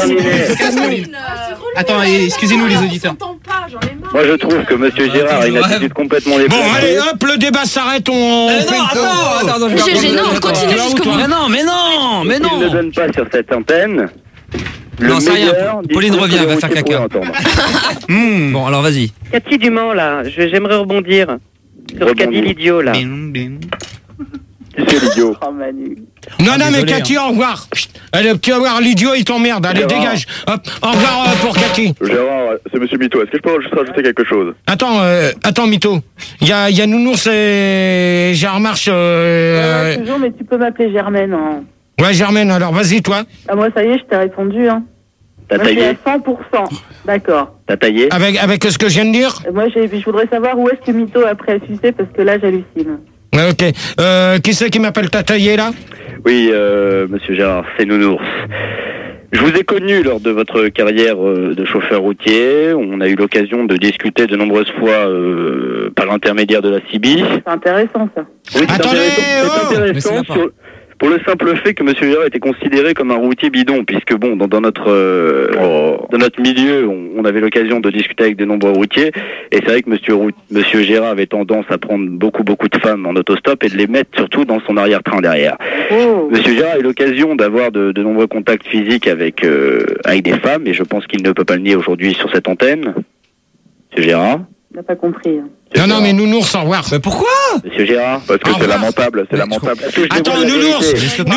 Speaker 12: Attends, excusez-nous les auditeurs.
Speaker 14: Moi je trouve que monsieur Gérard a une attitude complètement déplacée.
Speaker 4: Bon, allez, hop, le débat s'arrête, on...
Speaker 11: Attends, non, continue jusqu'au bout.
Speaker 16: Mais non.
Speaker 14: Il ne donne pas sur cette antenne.
Speaker 16: Non, c'est rien. Pauline revient, elle va faire caca. Bon, alors vas-y.
Speaker 13: Cathy Dumont, là, j'aimerais rebondir sur Cathy l'idiot, là.
Speaker 14: Qui c'est l'idiot?
Speaker 4: Non, mais Cathy, au revoir. Allez, tu vas voir, l'idiot, il t'emmerde. Allez, dégage. Hop, au revoir pour Cathy.
Speaker 17: Gérard, c'est monsieur Mytho. Est-ce que je peux juste rajouter quelque chose?
Speaker 4: Attends, Mytho. Il y a Nounours et Gérard Marche.
Speaker 15: Toujours, mais tu peux m'appeler Germaine. Hein.
Speaker 4: Ouais, Germaine, alors vas-y, toi.
Speaker 15: Moi, ça y est, je t'ai répondu. Hein.
Speaker 14: T'as taillé?
Speaker 15: Je suis à 100%. D'accord.
Speaker 14: T'as taillé?
Speaker 4: Avec ce que je viens de dire?
Speaker 15: Moi, je voudrais savoir où est-ce que Mytho a pris à sucer, parce que là, j'hallucine.
Speaker 4: Ouais, ok. Qui c'est qui m'appelle Tataillé, là?
Speaker 14: Oui, monsieur Gérard, c'est Nounours. Je vous ai connu lors de votre carrière de chauffeur routier. On a eu l'occasion de discuter de nombreuses fois par l'intermédiaire de la CIBI.
Speaker 15: C'est intéressant, ça.
Speaker 14: Oui, c'est intéressant pour le simple fait que monsieur Gérard était considéré comme un routier bidon, puisque bon, dans notre milieu, on avait l'occasion de discuter avec de nombreux routiers, et c'est vrai que monsieur Gérard avait tendance à prendre beaucoup de femmes en autostop et de les mettre surtout dans son arrière-train derrière. Monsieur Gérard a eu l'occasion d'avoir de nombreux contacts physiques avec des femmes, et je pense qu'il ne peut pas le nier aujourd'hui sur cette antenne. Monsieur Gérard?
Speaker 15: Il n'a pas compris.
Speaker 4: Non, mais Nounours, au revoir. Mais pourquoi?
Speaker 14: Monsieur Gérard?
Speaker 17: Parce que c'est lamentable,
Speaker 4: Attends, Nounours,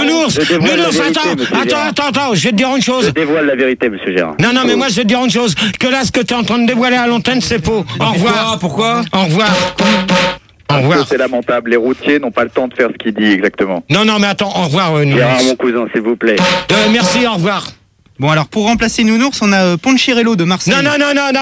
Speaker 4: attends, je vais te dire une chose.
Speaker 14: Je dévoile la vérité, monsieur Gérard.
Speaker 4: Non, mais moi, je vais te dire une chose. Que là, ce que tu es en train de dévoiler à l'antenne, c'est faux. Au revoir.
Speaker 16: Pourquoi?
Speaker 4: Au revoir.
Speaker 17: Parce que c'est lamentable. Les routiers n'ont pas le temps de faire ce qu'il dit exactement.
Speaker 4: Non, mais attends, au revoir, Nounours.
Speaker 14: Gérard, mon cousin, s'il vous plaît.
Speaker 4: Merci, au revoir.
Speaker 12: Bon, alors, pour remplacer Nounours, on a Ponchirello de Marseille.
Speaker 4: Non.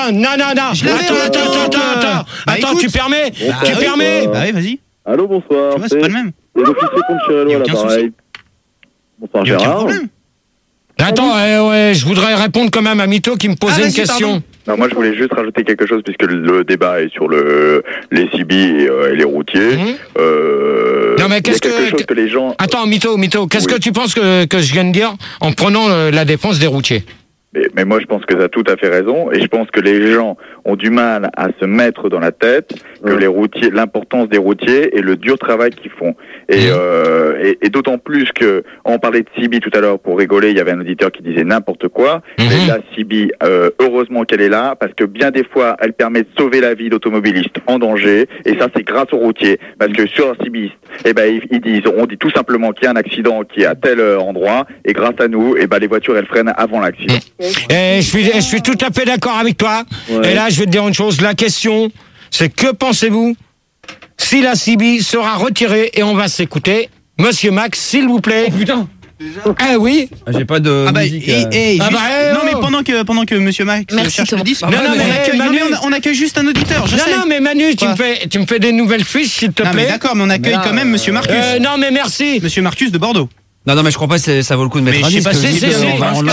Speaker 4: Attends, tu permets? Tu permets?
Speaker 12: Bah oui, vas-y.
Speaker 17: Allô, bonsoir.
Speaker 12: Tu vois, c'est pas le même.
Speaker 17: Les officiers Ponchirello à l'appareil. Bonsoir,
Speaker 12: Gérard.
Speaker 17: Gérard.
Speaker 12: Aucun problème.
Speaker 4: Attends, je voudrais répondre quand même à Mytho qui me posait une question.
Speaker 17: Pardon. Non, moi je voulais juste rajouter quelque chose puisque le débat est sur les CIBI et les routiers.
Speaker 4: Non mais qu'est-ce que
Speaker 17: les gens...
Speaker 4: Attends, Mytho, qu'est-ce que tu penses que je viens de dire en prenant la défense des routiers?
Speaker 17: Mais moi je pense que tu as tout à fait raison et je pense que les gens ont du mal à se mettre dans la tête que les routiers, l'importance des routiers et le dur travail qu'ils font. Et d'autant plus que on parlait de CIBI tout à l'heure pour rigoler, il y avait un auditeur qui disait n'importe quoi. Et la CIBI, heureusement qu'elle est là parce que bien des fois elle permet de sauver la vie d'automobilistes en danger et ça c'est grâce aux routiers parce que sur la CIBI, on dit tout simplement qu'il y a un accident qui est à tel endroit et grâce à nous, les voitures elles freinent avant l'accident.
Speaker 4: Je suis tout à fait d'accord avec toi. Ouais. Et là, je vais te dire une chose. La question, c'est que pensez-vous si la CIBI sera retirée et on va s'écouter Monsieur Max, s'il vous plaît.
Speaker 16: Oh putain.
Speaker 4: Eh oui.
Speaker 16: J'ai pas de musique.
Speaker 12: Non mais pendant que Monsieur Max cherche le disque. On accueille juste un auditeur.
Speaker 4: Non mais Manu, tu me fais des nouvelles fiches s'il te plaît.
Speaker 12: Mais d'accord, mais on accueille quand même Monsieur Marcus.
Speaker 4: Non mais merci.
Speaker 12: Monsieur Marcus de Bordeaux.
Speaker 16: Non, mais je crois pas que ça vaut le coup de mettre un disque.
Speaker 4: Non, c'est bientôt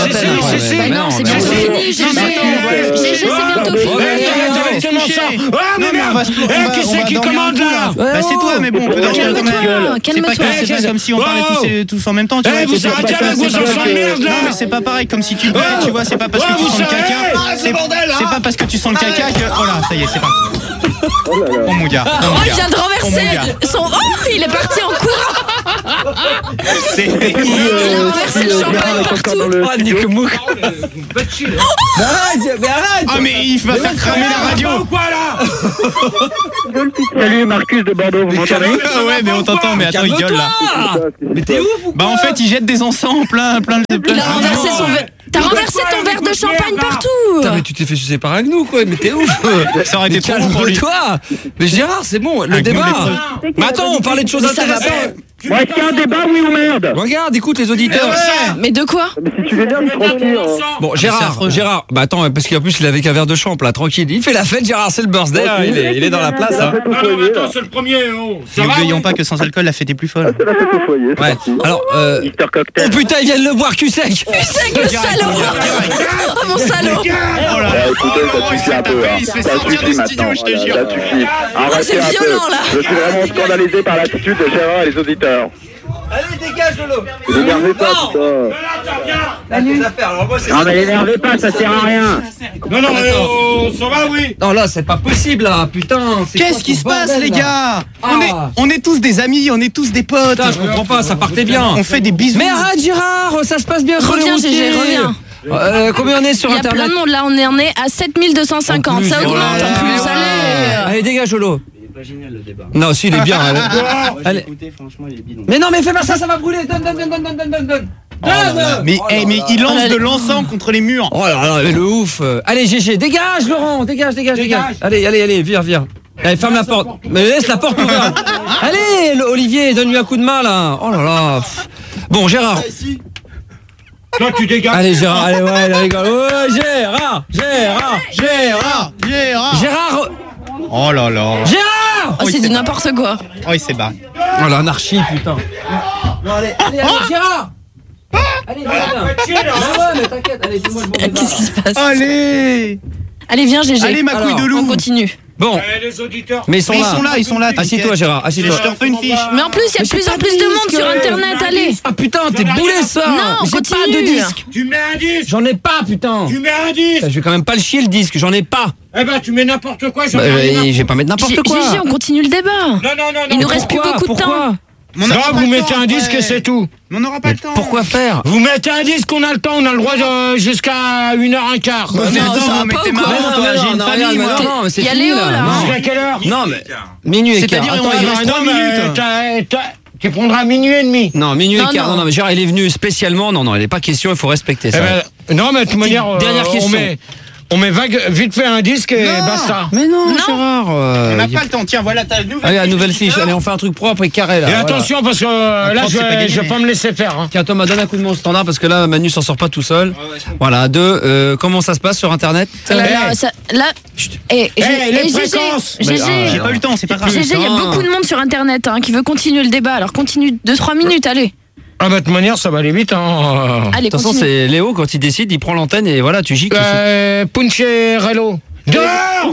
Speaker 12: Qui c'est qui commande là? C'est toi, mais bon, on peut dormir quand même. C'est pas comme si on parlait tous en même temps.
Speaker 4: Vous arrêtez avec vos enfants de merde là.
Speaker 12: Non, mais c'est pas pareil, comme si tu buvais, tu vois, c'est pas parce que tu sens le caca. C'est pas parce que tu sens le caca que. Oh là, ça y est, c'est parti. Oh mon gars.
Speaker 11: Il vient de renverser son. Oh, il est parti en courant.
Speaker 12: C'est.
Speaker 11: Il a renversé le champagne partout.
Speaker 16: Mais arrête.
Speaker 12: Ah, mais il va faire cramer la radio.
Speaker 4: Quoi là?
Speaker 13: Salut Marcus de Bordeaux, vous m'entendez?
Speaker 12: Ouais, mais on t'entend, mais attends, il gueule là.
Speaker 16: Mais t'es ouf ou quoi?
Speaker 12: Bah en fait, il jette des encens plein de.
Speaker 11: Il a renversé son verre. T'as renversé ton verre de champagne partout.
Speaker 16: Putain, mais tu t'es fait sucer par un gnou, quoi. Mais t'es ouf.
Speaker 12: Ça aurait été trop bon pour lui.
Speaker 16: Toi. Mais Gérard, c'est bon, le débat. Mais attends, on parlait de choses intéressantes.
Speaker 13: Bon, est-ce qu'il y a un débat, oui ou merde?
Speaker 16: Regarde, écoute les auditeurs.
Speaker 11: Mais de quoi?
Speaker 2: Mais si tu l'énerves, tranquille.
Speaker 16: Bon, Gérard, bah attends, parce qu'en plus il avait qu'un verre de champ là, tranquille. Il fait la fête, Gérard, c'est le birthday, il est dans la place.
Speaker 4: Attends, c'est le premier.
Speaker 12: N'oublions pas que sans alcool, la fête est plus folle.
Speaker 2: C'est la fête au foyer.
Speaker 16: Ouais. Alors, oh putain, ils viennent le boire, cul-sec.
Speaker 11: Cul-sec, le salaud. Oh mon salaud.
Speaker 2: Écoutez, ça suffit un peu. Ça suffit maintenant. Ça suffit.
Speaker 11: C'est violent là.
Speaker 2: Je suis vraiment scandalisé par l'attitude de Gérard et les auditeurs.
Speaker 16: Allez, dégage Lolo.
Speaker 2: Ne l'énervez pas, putain.
Speaker 13: Non, mais l'énervez pas, ça sert à rien.
Speaker 4: Non, ça va, oui.
Speaker 16: Non, là, c'est pas possible, là, putain.
Speaker 12: Qu'est-ce qui se passe, les gars? On est tous des amis, on est tous des potes.
Speaker 16: Putain, je comprends pas, ça partait bien.
Speaker 12: On fait des bisous.
Speaker 16: Mais arrête, Gérard, ça se passe bien.
Speaker 11: Reviens, GG, reviens.
Speaker 16: Combien on est sur Internet?
Speaker 11: Il y a plein de monde là, on est à 7250. Ça augmente en plus.
Speaker 16: Allez, dégage Lolo.
Speaker 18: Pas génial le débat.
Speaker 16: Non, si, il est bien.
Speaker 18: Allez. Écoutez, franchement, il est bidon.
Speaker 16: Mais non, mais fais pas ça va brûler. Donne.
Speaker 12: Mais il lance de l'encens contre les murs.
Speaker 16: Oh là là, mais le ouf. Allez, GG, dégage Laurent, dégage. Allez, viens. Allez, ferme la porte. Mais laisse la porte ouverte. Allez, Olivier, donne-lui un coup de main là. Oh là là. Bon, Gérard.
Speaker 4: Toi, tu dégages.
Speaker 16: Allez, Gérard, allez, ouais, rigole. Ouais, Gérard.
Speaker 12: Oh là là.
Speaker 16: Gérard!
Speaker 11: Oh, c'est du n'importe quoi.
Speaker 12: Oh, il s'est barré.
Speaker 16: Oh l'anarchie, putain. Non, allez, Gérard! Allez, viens. Ouais, mais t'inquiète, allez, dis-moi le bon débat.
Speaker 11: Qu'est-ce qui se passe?
Speaker 12: Allez,
Speaker 11: viens, GG.
Speaker 12: Allez, ma couille de loup.
Speaker 11: On continue.
Speaker 16: Bon.
Speaker 4: Les auditeurs.
Speaker 16: Mais ils sont là. Assieds-toi, Gérard, assieds-toi.
Speaker 12: Je te refais une fiche.
Speaker 11: Mais en plus, il y a de plus en plus de monde sur Internet, allez.
Speaker 16: Ah putain, t'es boulé ça.
Speaker 11: Non,
Speaker 16: j'ai
Speaker 11: continue.
Speaker 16: pas de disque.
Speaker 4: Tu mets un disque.
Speaker 16: J'en ai pas, putain.
Speaker 4: Tu mets un disque.
Speaker 16: Je vais quand même pas le chier le disque, j'en ai pas.
Speaker 4: Eh ben, tu mets n'importe quoi.
Speaker 16: Je vais pas mettre n'importe quoi.
Speaker 11: GG, on continue le débat.
Speaker 4: Non.
Speaker 11: Il nous reste plus beaucoup de temps.
Speaker 4: Non, vous mettez un disque et c'est tout.
Speaker 12: Mais on n'aura pas le temps.
Speaker 16: Pourquoi faire?
Speaker 4: Vous mettez un disque, on a le temps, on a le droit jusqu'à 1h15.
Speaker 12: Non, mais t'es marrant, toi, j'ai une famille, moi.
Speaker 16: Non, mais c'est
Speaker 11: Il y a
Speaker 16: fini
Speaker 11: Léo,
Speaker 16: là.
Speaker 11: là.
Speaker 4: Jusqu'à quelle heure?
Speaker 16: Non, mais minuit et quart.
Speaker 12: C'est-à-dire, il reste 3 minutes.
Speaker 4: Tu prendras minuit et demi.
Speaker 16: Non, minuit et quart.
Speaker 11: Non.
Speaker 16: Non, mais Gérard, il est venu spécialement. Non, il n'est pas question, il faut respecter ça.
Speaker 4: Non, mais de toute manière,
Speaker 16: dernière question.
Speaker 4: On met vite fait un disque et basta.
Speaker 16: Mais non, Gérard.
Speaker 12: On n'a pas le temps. Tiens, voilà ta nouvelle fiche.
Speaker 16: Allez, la nouvelle fiche. Allez, on fait un truc propre et carré là.
Speaker 4: Et attention, parce que là, je vais pas me laisser faire.
Speaker 16: Tiens, Thomas, donne un coup de mon standard parce que là, Manu s'en sort pas tout seul. Voilà, comment ça se passe sur Internet?
Speaker 11: Là,
Speaker 4: les fréquences.
Speaker 11: GG.
Speaker 12: J'ai pas eu le temps, c'est pas grave.
Speaker 11: GG, il y a beaucoup de monde sur Internet qui veut continuer le débat. Alors continue 2-3 minutes, allez.
Speaker 4: Ah bah de toute manière, ça va aller vite.
Speaker 11: Allez,
Speaker 16: de toute façon, c'est Léo, quand il décide, il prend l'antenne et voilà, tu gicles.
Speaker 4: Puncharello. Dehors.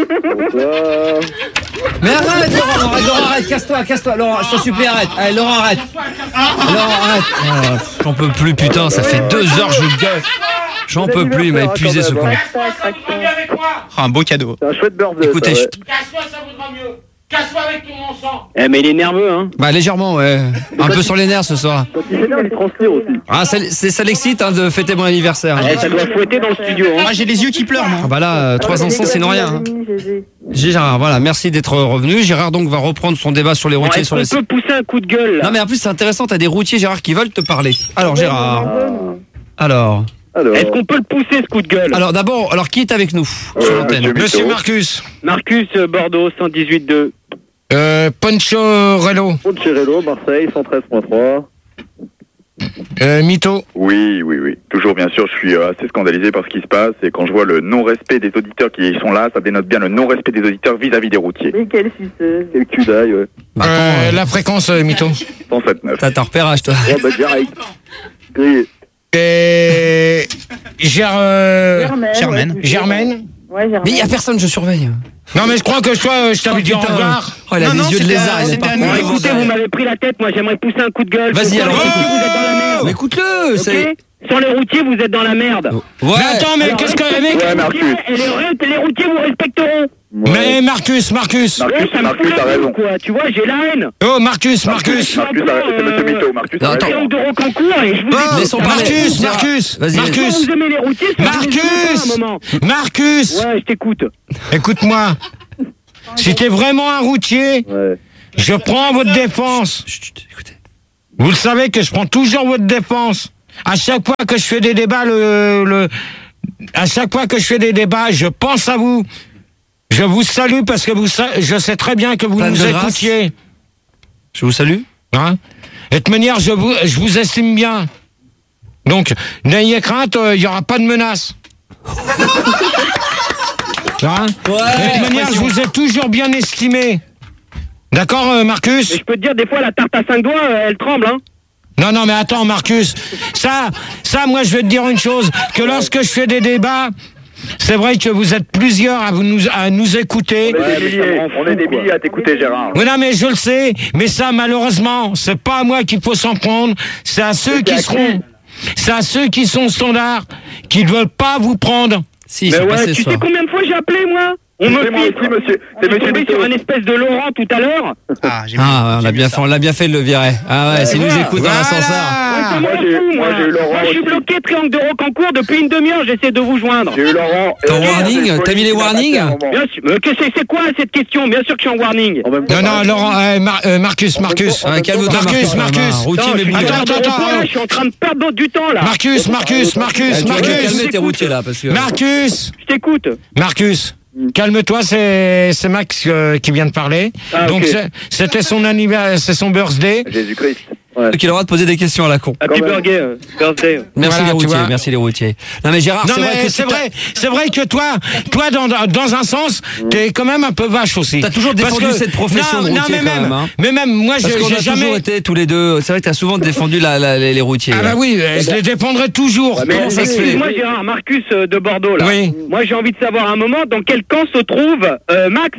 Speaker 16: Mais arrête, Laurent, arrête, casse-toi, Laurent, je te supplie, arrête. Allez, Laurent, arrête. J'en peux plus, putain, ça fait 2 heures, je gueule. J'en peux plus, il m'a épuisé ce con.
Speaker 12: Un beau cadeau.
Speaker 2: C'est un chouette birthday.
Speaker 16: Écoutez,
Speaker 4: Casse-toi, ça vaudra mieux. Casse-toi avec ton encens.
Speaker 13: Mais il est nerveux, hein.
Speaker 16: Bah légèrement, ouais. Un peu sur les nerfs ce soir.
Speaker 2: Quand il s'énerve, il transpire aussi.
Speaker 16: Ah, ça l'excite de fêter mon anniversaire.
Speaker 13: Ça doit fouetter dans le studio.
Speaker 12: Moi, j'ai les yeux qui pleurent, moi.
Speaker 16: Ah bah là, 3 encens, sinon rien. Gérard, voilà, merci d'être revenu. Gérard donc va reprendre son débat sur les routiers.
Speaker 13: On peut pousser un coup de gueule là.
Speaker 16: Non mais en plus c'est intéressant, t'as des routiers, Gérard, qui veulent te parler. Alors Gérard. Alors.
Speaker 13: Est-ce qu'on peut le pousser ce coup de gueule?
Speaker 16: Alors d'abord, qui est avec nous sur l'antenne?
Speaker 4: Monsieur Marcus.
Speaker 13: Marcus, Bordeaux, 118.2.
Speaker 4: Poncharello,
Speaker 2: Marseille, 113.3.
Speaker 4: Mytho.
Speaker 17: Oui. Toujours, bien sûr, je suis assez scandalisé par ce qui se passe. Et quand je vois le non-respect des auditeurs qui sont là, ça dénote bien le non-respect des auditeurs vis-à-vis des routiers.
Speaker 15: Mais quelle suceuse.
Speaker 17: Quel cul d'ail, ouais.
Speaker 4: La fréquence, Mytho.
Speaker 17: 107.9.
Speaker 16: T'as ton repérage, toi.
Speaker 17: Ouais, bah, direct. Grillé.
Speaker 4: Et...
Speaker 16: Germaine.
Speaker 15: Ouais, Germaine.
Speaker 16: Mais il y a personne, je surveille.
Speaker 4: Non, mais je crois que je t'avais dit au revoir.
Speaker 16: Oh, il a des yeux de lézard. Il est pas
Speaker 13: Bon, écoutez, vous m'avez pris la tête, moi j'aimerais pousser un coup de gueule.
Speaker 16: Vas-y, alors.
Speaker 13: Sans les routiers, vous êtes dans la merde.
Speaker 16: Mais écoute-le,
Speaker 13: Ok. Sans les routiers, vous êtes dans la merde.
Speaker 4: Ouais. Mais attends, mais
Speaker 13: Alors,
Speaker 4: qu'est-ce que...
Speaker 13: respectez les routiers, et les routiers vous respecteront.
Speaker 4: Mais Marcus.
Speaker 13: Ouais, ça me fout la
Speaker 17: t'as
Speaker 13: gueule,
Speaker 17: raison.
Speaker 13: quoi. Tu vois, j'ai la haine.
Speaker 4: Oh, Marcus.
Speaker 17: C'est monsieur Mytho, Marcus.
Speaker 16: Non, attends.
Speaker 13: Triangle de Rocancourt et je vous
Speaker 4: Oh,
Speaker 16: Laissons parler.
Speaker 4: Marcus.
Speaker 16: Vas-y.
Speaker 13: Quand vous aimez les routiers, c'est un moment.
Speaker 4: Marcus.
Speaker 13: Ouais, je t'écoute.
Speaker 4: Écoute-moi. Si t'es vraiment un routier, je prends votre défense.
Speaker 16: Écoutez.
Speaker 4: Vous le savez que je prends toujours votre défense. À chaque fois que je fais des débats, à chaque fois que je fais des débats, je pense à vous. Je vous salue parce que je sais très bien que vous
Speaker 16: Fan
Speaker 4: nous
Speaker 16: de grâce.
Speaker 4: écoutiez.
Speaker 16: Je vous salue.
Speaker 4: Hein? Et de toute manière, je vous estime bien. Donc, n'ayez crainte, il n'y aura pas de menace. Hein? De toute manière, je vous ai toujours bien estimé. D'accord, Marcus?
Speaker 13: Mais je peux te dire, des fois, la tarte à 5 doigts, elle tremble, hein.
Speaker 4: Non, mais attends, Marcus. Ça, moi, je vais te dire une chose. Que lorsque je fais des débats, c'est vrai que vous êtes plusieurs à nous écouter.
Speaker 17: On est des milliers à t'écouter, Gérard.
Speaker 4: Oui, non, mais je le sais. Mais ça, malheureusement, c'est pas à moi qu'il faut s'en prendre. C'est à ceux qui seront... C'est à ceux qui sont standards, qui ne veulent pas vous prendre.
Speaker 16: Si,
Speaker 13: mais ouais, tu sais combien de fois j'ai appelé, moi? On me filtre.
Speaker 17: Monsieur.
Speaker 13: C'est tombé sur un espèce de Laurent tout à l'heure.
Speaker 16: On l'a bien fait de le virer. Ah ouais, s'il nous écoute dans l'ascenseur.
Speaker 17: Moi, j'ai eu Laurent.
Speaker 13: Moi, je suis bloqué Triangle de Rocancourt depuis une demi-heure, j'essaie de vous joindre.
Speaker 17: J'ai eu Laurent.
Speaker 16: T'es en warning? T'as mis les warnings?
Speaker 13: Bien sûr. Mais c'est quoi cette question? Bien sûr que je suis en warning.
Speaker 4: Non, Laurent, Marcus.
Speaker 16: Calme-toi,
Speaker 4: Marcus.
Speaker 13: Attends, je suis en train de perdre du temps, là.
Speaker 4: Marcus.
Speaker 16: Calme tes routiers, là, parce que...
Speaker 4: Marcus.
Speaker 13: Je t'écoute.
Speaker 4: Marcus. Calme-toi, c'est Max qui vient de parler. Donc c'était son anniversaire, c'est son birthday.
Speaker 17: Jésus-Christ.
Speaker 16: Donc il a le droit de poser des questions à la con.
Speaker 13: Happy birthday.
Speaker 16: Merci les routiers. Non mais Gérard,
Speaker 4: c'est vrai que toi dans un sens, t'es quand même un peu vache aussi.
Speaker 16: T'as toujours défendu cette profession de routier quand même.
Speaker 4: Mais même moi, j'ai jamais
Speaker 16: toujours été tous les deux. C'est vrai que t'as souvent défendu les routiers.
Speaker 4: Ah bah oui, je les défendrai toujours.
Speaker 13: Comment ça se fait? Moi Gérard, Marcus de Bordeaux là.
Speaker 4: Oui.
Speaker 13: Moi j'ai envie de savoir un moment dans quel camp se trouve Max.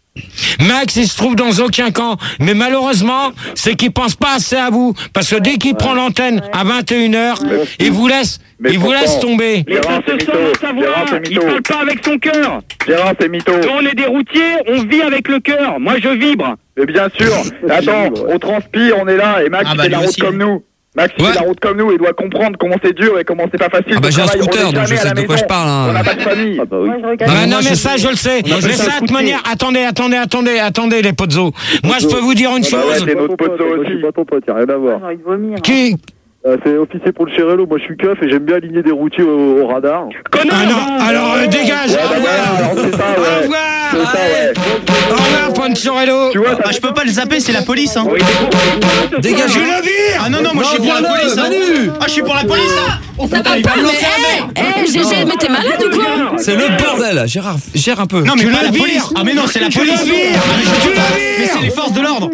Speaker 4: Max, il se trouve dans aucun camp, mais malheureusement, c'est qu'il pense pas assez à vous, parce que dès qu'il prend l'antenne à 21h, il vous laisse tomber.
Speaker 13: Mais ça se sent dans sa voix, il parle pas avec son cœur.
Speaker 17: Gérard, c'est mytho.
Speaker 13: Quand on est des routiers, on vit avec le cœur. Moi, je vibre.
Speaker 17: Mais bien sûr. Attends, on transpire, on est là, et Max, il fait la route comme nous. Max, il fait la route comme nous, il doit comprendre comment c'est dur et comment c'est pas facile.
Speaker 16: Ah bah j'ai un scooter, donc je sais de quoi je parle.
Speaker 17: On n'a pas de famille.
Speaker 4: Non, mais ça, je le sais. Mais ça, de toute manière, attendez, les pozos. Moi, je peux vous dire une chose.
Speaker 17: C'est notre pozo aussi.
Speaker 2: C'est pas ton pote, y'a rien à voir.
Speaker 4: Qui?
Speaker 2: C'est officier pour le Chérello, moi je suis keuf et j'aime bien aligner des routiers au radar.
Speaker 4: Ah non, alors dégage.
Speaker 17: Au
Speaker 4: revoir, Ponchorello.
Speaker 12: Tu vois, je peux pas le zapper, c'est la police. Hein.
Speaker 16: Dégage.
Speaker 4: Je le vire.
Speaker 12: Ah non, moi je suis pour la police. Ah, je suis pour la police.
Speaker 11: Ça va pas, mais GG, mais t'es malade ou quoi?
Speaker 16: C'est le bordel. Gérard, gère un peu.
Speaker 12: Non, mais pas la police. Ah, mais non, c'est la police. Mais c'est les forces de l'ordre.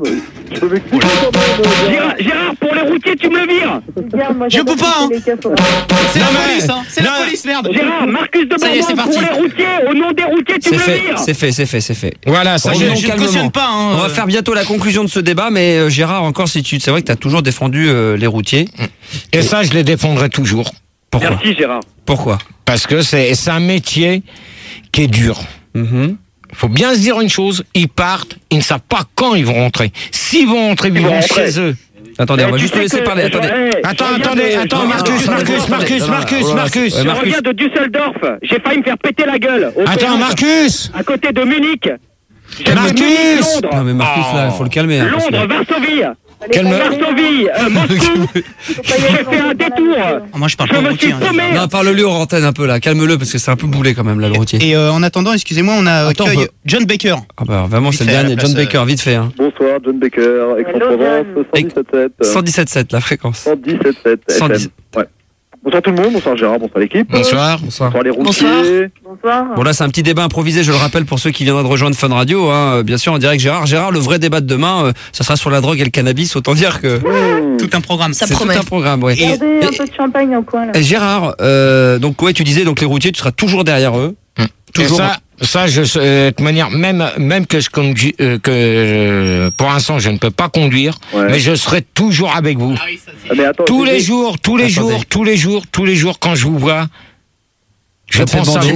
Speaker 13: Gérard, pour les routiers, tu me le vires.
Speaker 12: Je peux pas, hein. C'est la police, hein. C'est la police, merde.
Speaker 13: Gérard, Marcus de Bordeaux, pour les routiers, au nom des routiers, tu me le vires.
Speaker 16: C'est fait.
Speaker 4: Voilà, ça
Speaker 12: je ne cautionne pas.
Speaker 16: On va faire bientôt la conclusion de ce débat, mais Gérard, encore c'est vrai que t'as toujours défendu les routiers.
Speaker 4: Et ça, je les défendrai toujours.
Speaker 16: Pourquoi?
Speaker 13: Merci Gérard.
Speaker 16: Pourquoi?
Speaker 4: Parce que c'est un métier qui est dur. Faut bien se dire une chose, ils partent, ils ne savent pas quand ils vont rentrer. S'ils vont rentrer, ils vont chez eux.
Speaker 16: Attendez, on va juste laisser parler.
Speaker 4: Attends, Marcus.
Speaker 13: Je reviens de Düsseldorf. J'ai failli me faire péter la gueule.
Speaker 4: Attends, Marcus.
Speaker 13: À côté de Munich.
Speaker 4: Marcus.
Speaker 16: Non mais Marcus, là, il faut le calmer.
Speaker 13: Londres, Varsovie. Varsovie, Moscou, j'ai fait un détour.
Speaker 12: Moi, je parle pas au routier.
Speaker 16: Non, parle-lui en antenne un peu là, calme-le parce que c'est un peu boulé quand même là le routier.
Speaker 12: Et en attendant, excusez-moi, on a accueille John Baker.
Speaker 16: Ah bah vraiment c'est le dernier, John Baker, vite fait. Hein.
Speaker 2: Bonsoir, John Baker, Aix-en-Provence, 117.7.
Speaker 16: 117.7 la fréquence.
Speaker 2: 117.7 FM. Ouais. Bonsoir tout le monde, bonsoir Gérard, bonsoir l'équipe.
Speaker 16: Bonsoir.
Speaker 2: Bonsoir les routiers.
Speaker 15: Bonsoir.
Speaker 16: Bon là c'est un petit débat improvisé, je le rappelle pour ceux qui viendraient de rejoindre Fun Radio, hein, bien sûr en direct Gérard. Gérard, le vrai débat de demain, ça sera sur la drogue et le cannabis, autant dire que...
Speaker 12: Tout un programme.
Speaker 11: Ça
Speaker 16: c'est
Speaker 11: promet.
Speaker 16: Tout un programme, ouais.
Speaker 15: Regardez un peu de champagne au coin là.
Speaker 16: Et Gérard, donc ouais tu disais donc les routiers, tu seras toujours derrière eux.
Speaker 4: Toujours. Ça, de toute manière, même que je conduis, pour l'instant, je ne peux pas conduire, mais je serai toujours avec vous.
Speaker 2: Mais attends,
Speaker 4: tous les jours, quand je vous vois, je pense à vous.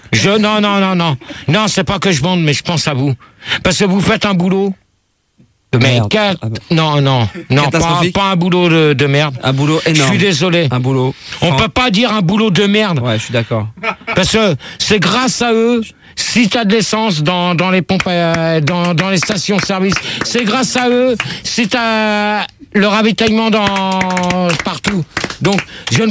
Speaker 4: Non, c'est pas que je bande, mais je pense à vous. Parce que vous faites un boulot. Mais non, pas un boulot de merde.
Speaker 16: Un boulot énorme.
Speaker 4: Je suis désolé.
Speaker 16: Un boulot.
Speaker 4: On peut pas dire un boulot de merde.
Speaker 16: Ouais, je suis d'accord.
Speaker 4: Parce que c'est grâce à eux, si t'as de l'essence dans les pompes, dans les stations-service, c'est grâce à eux, si t'as le ravitaillement partout. Donc, je ne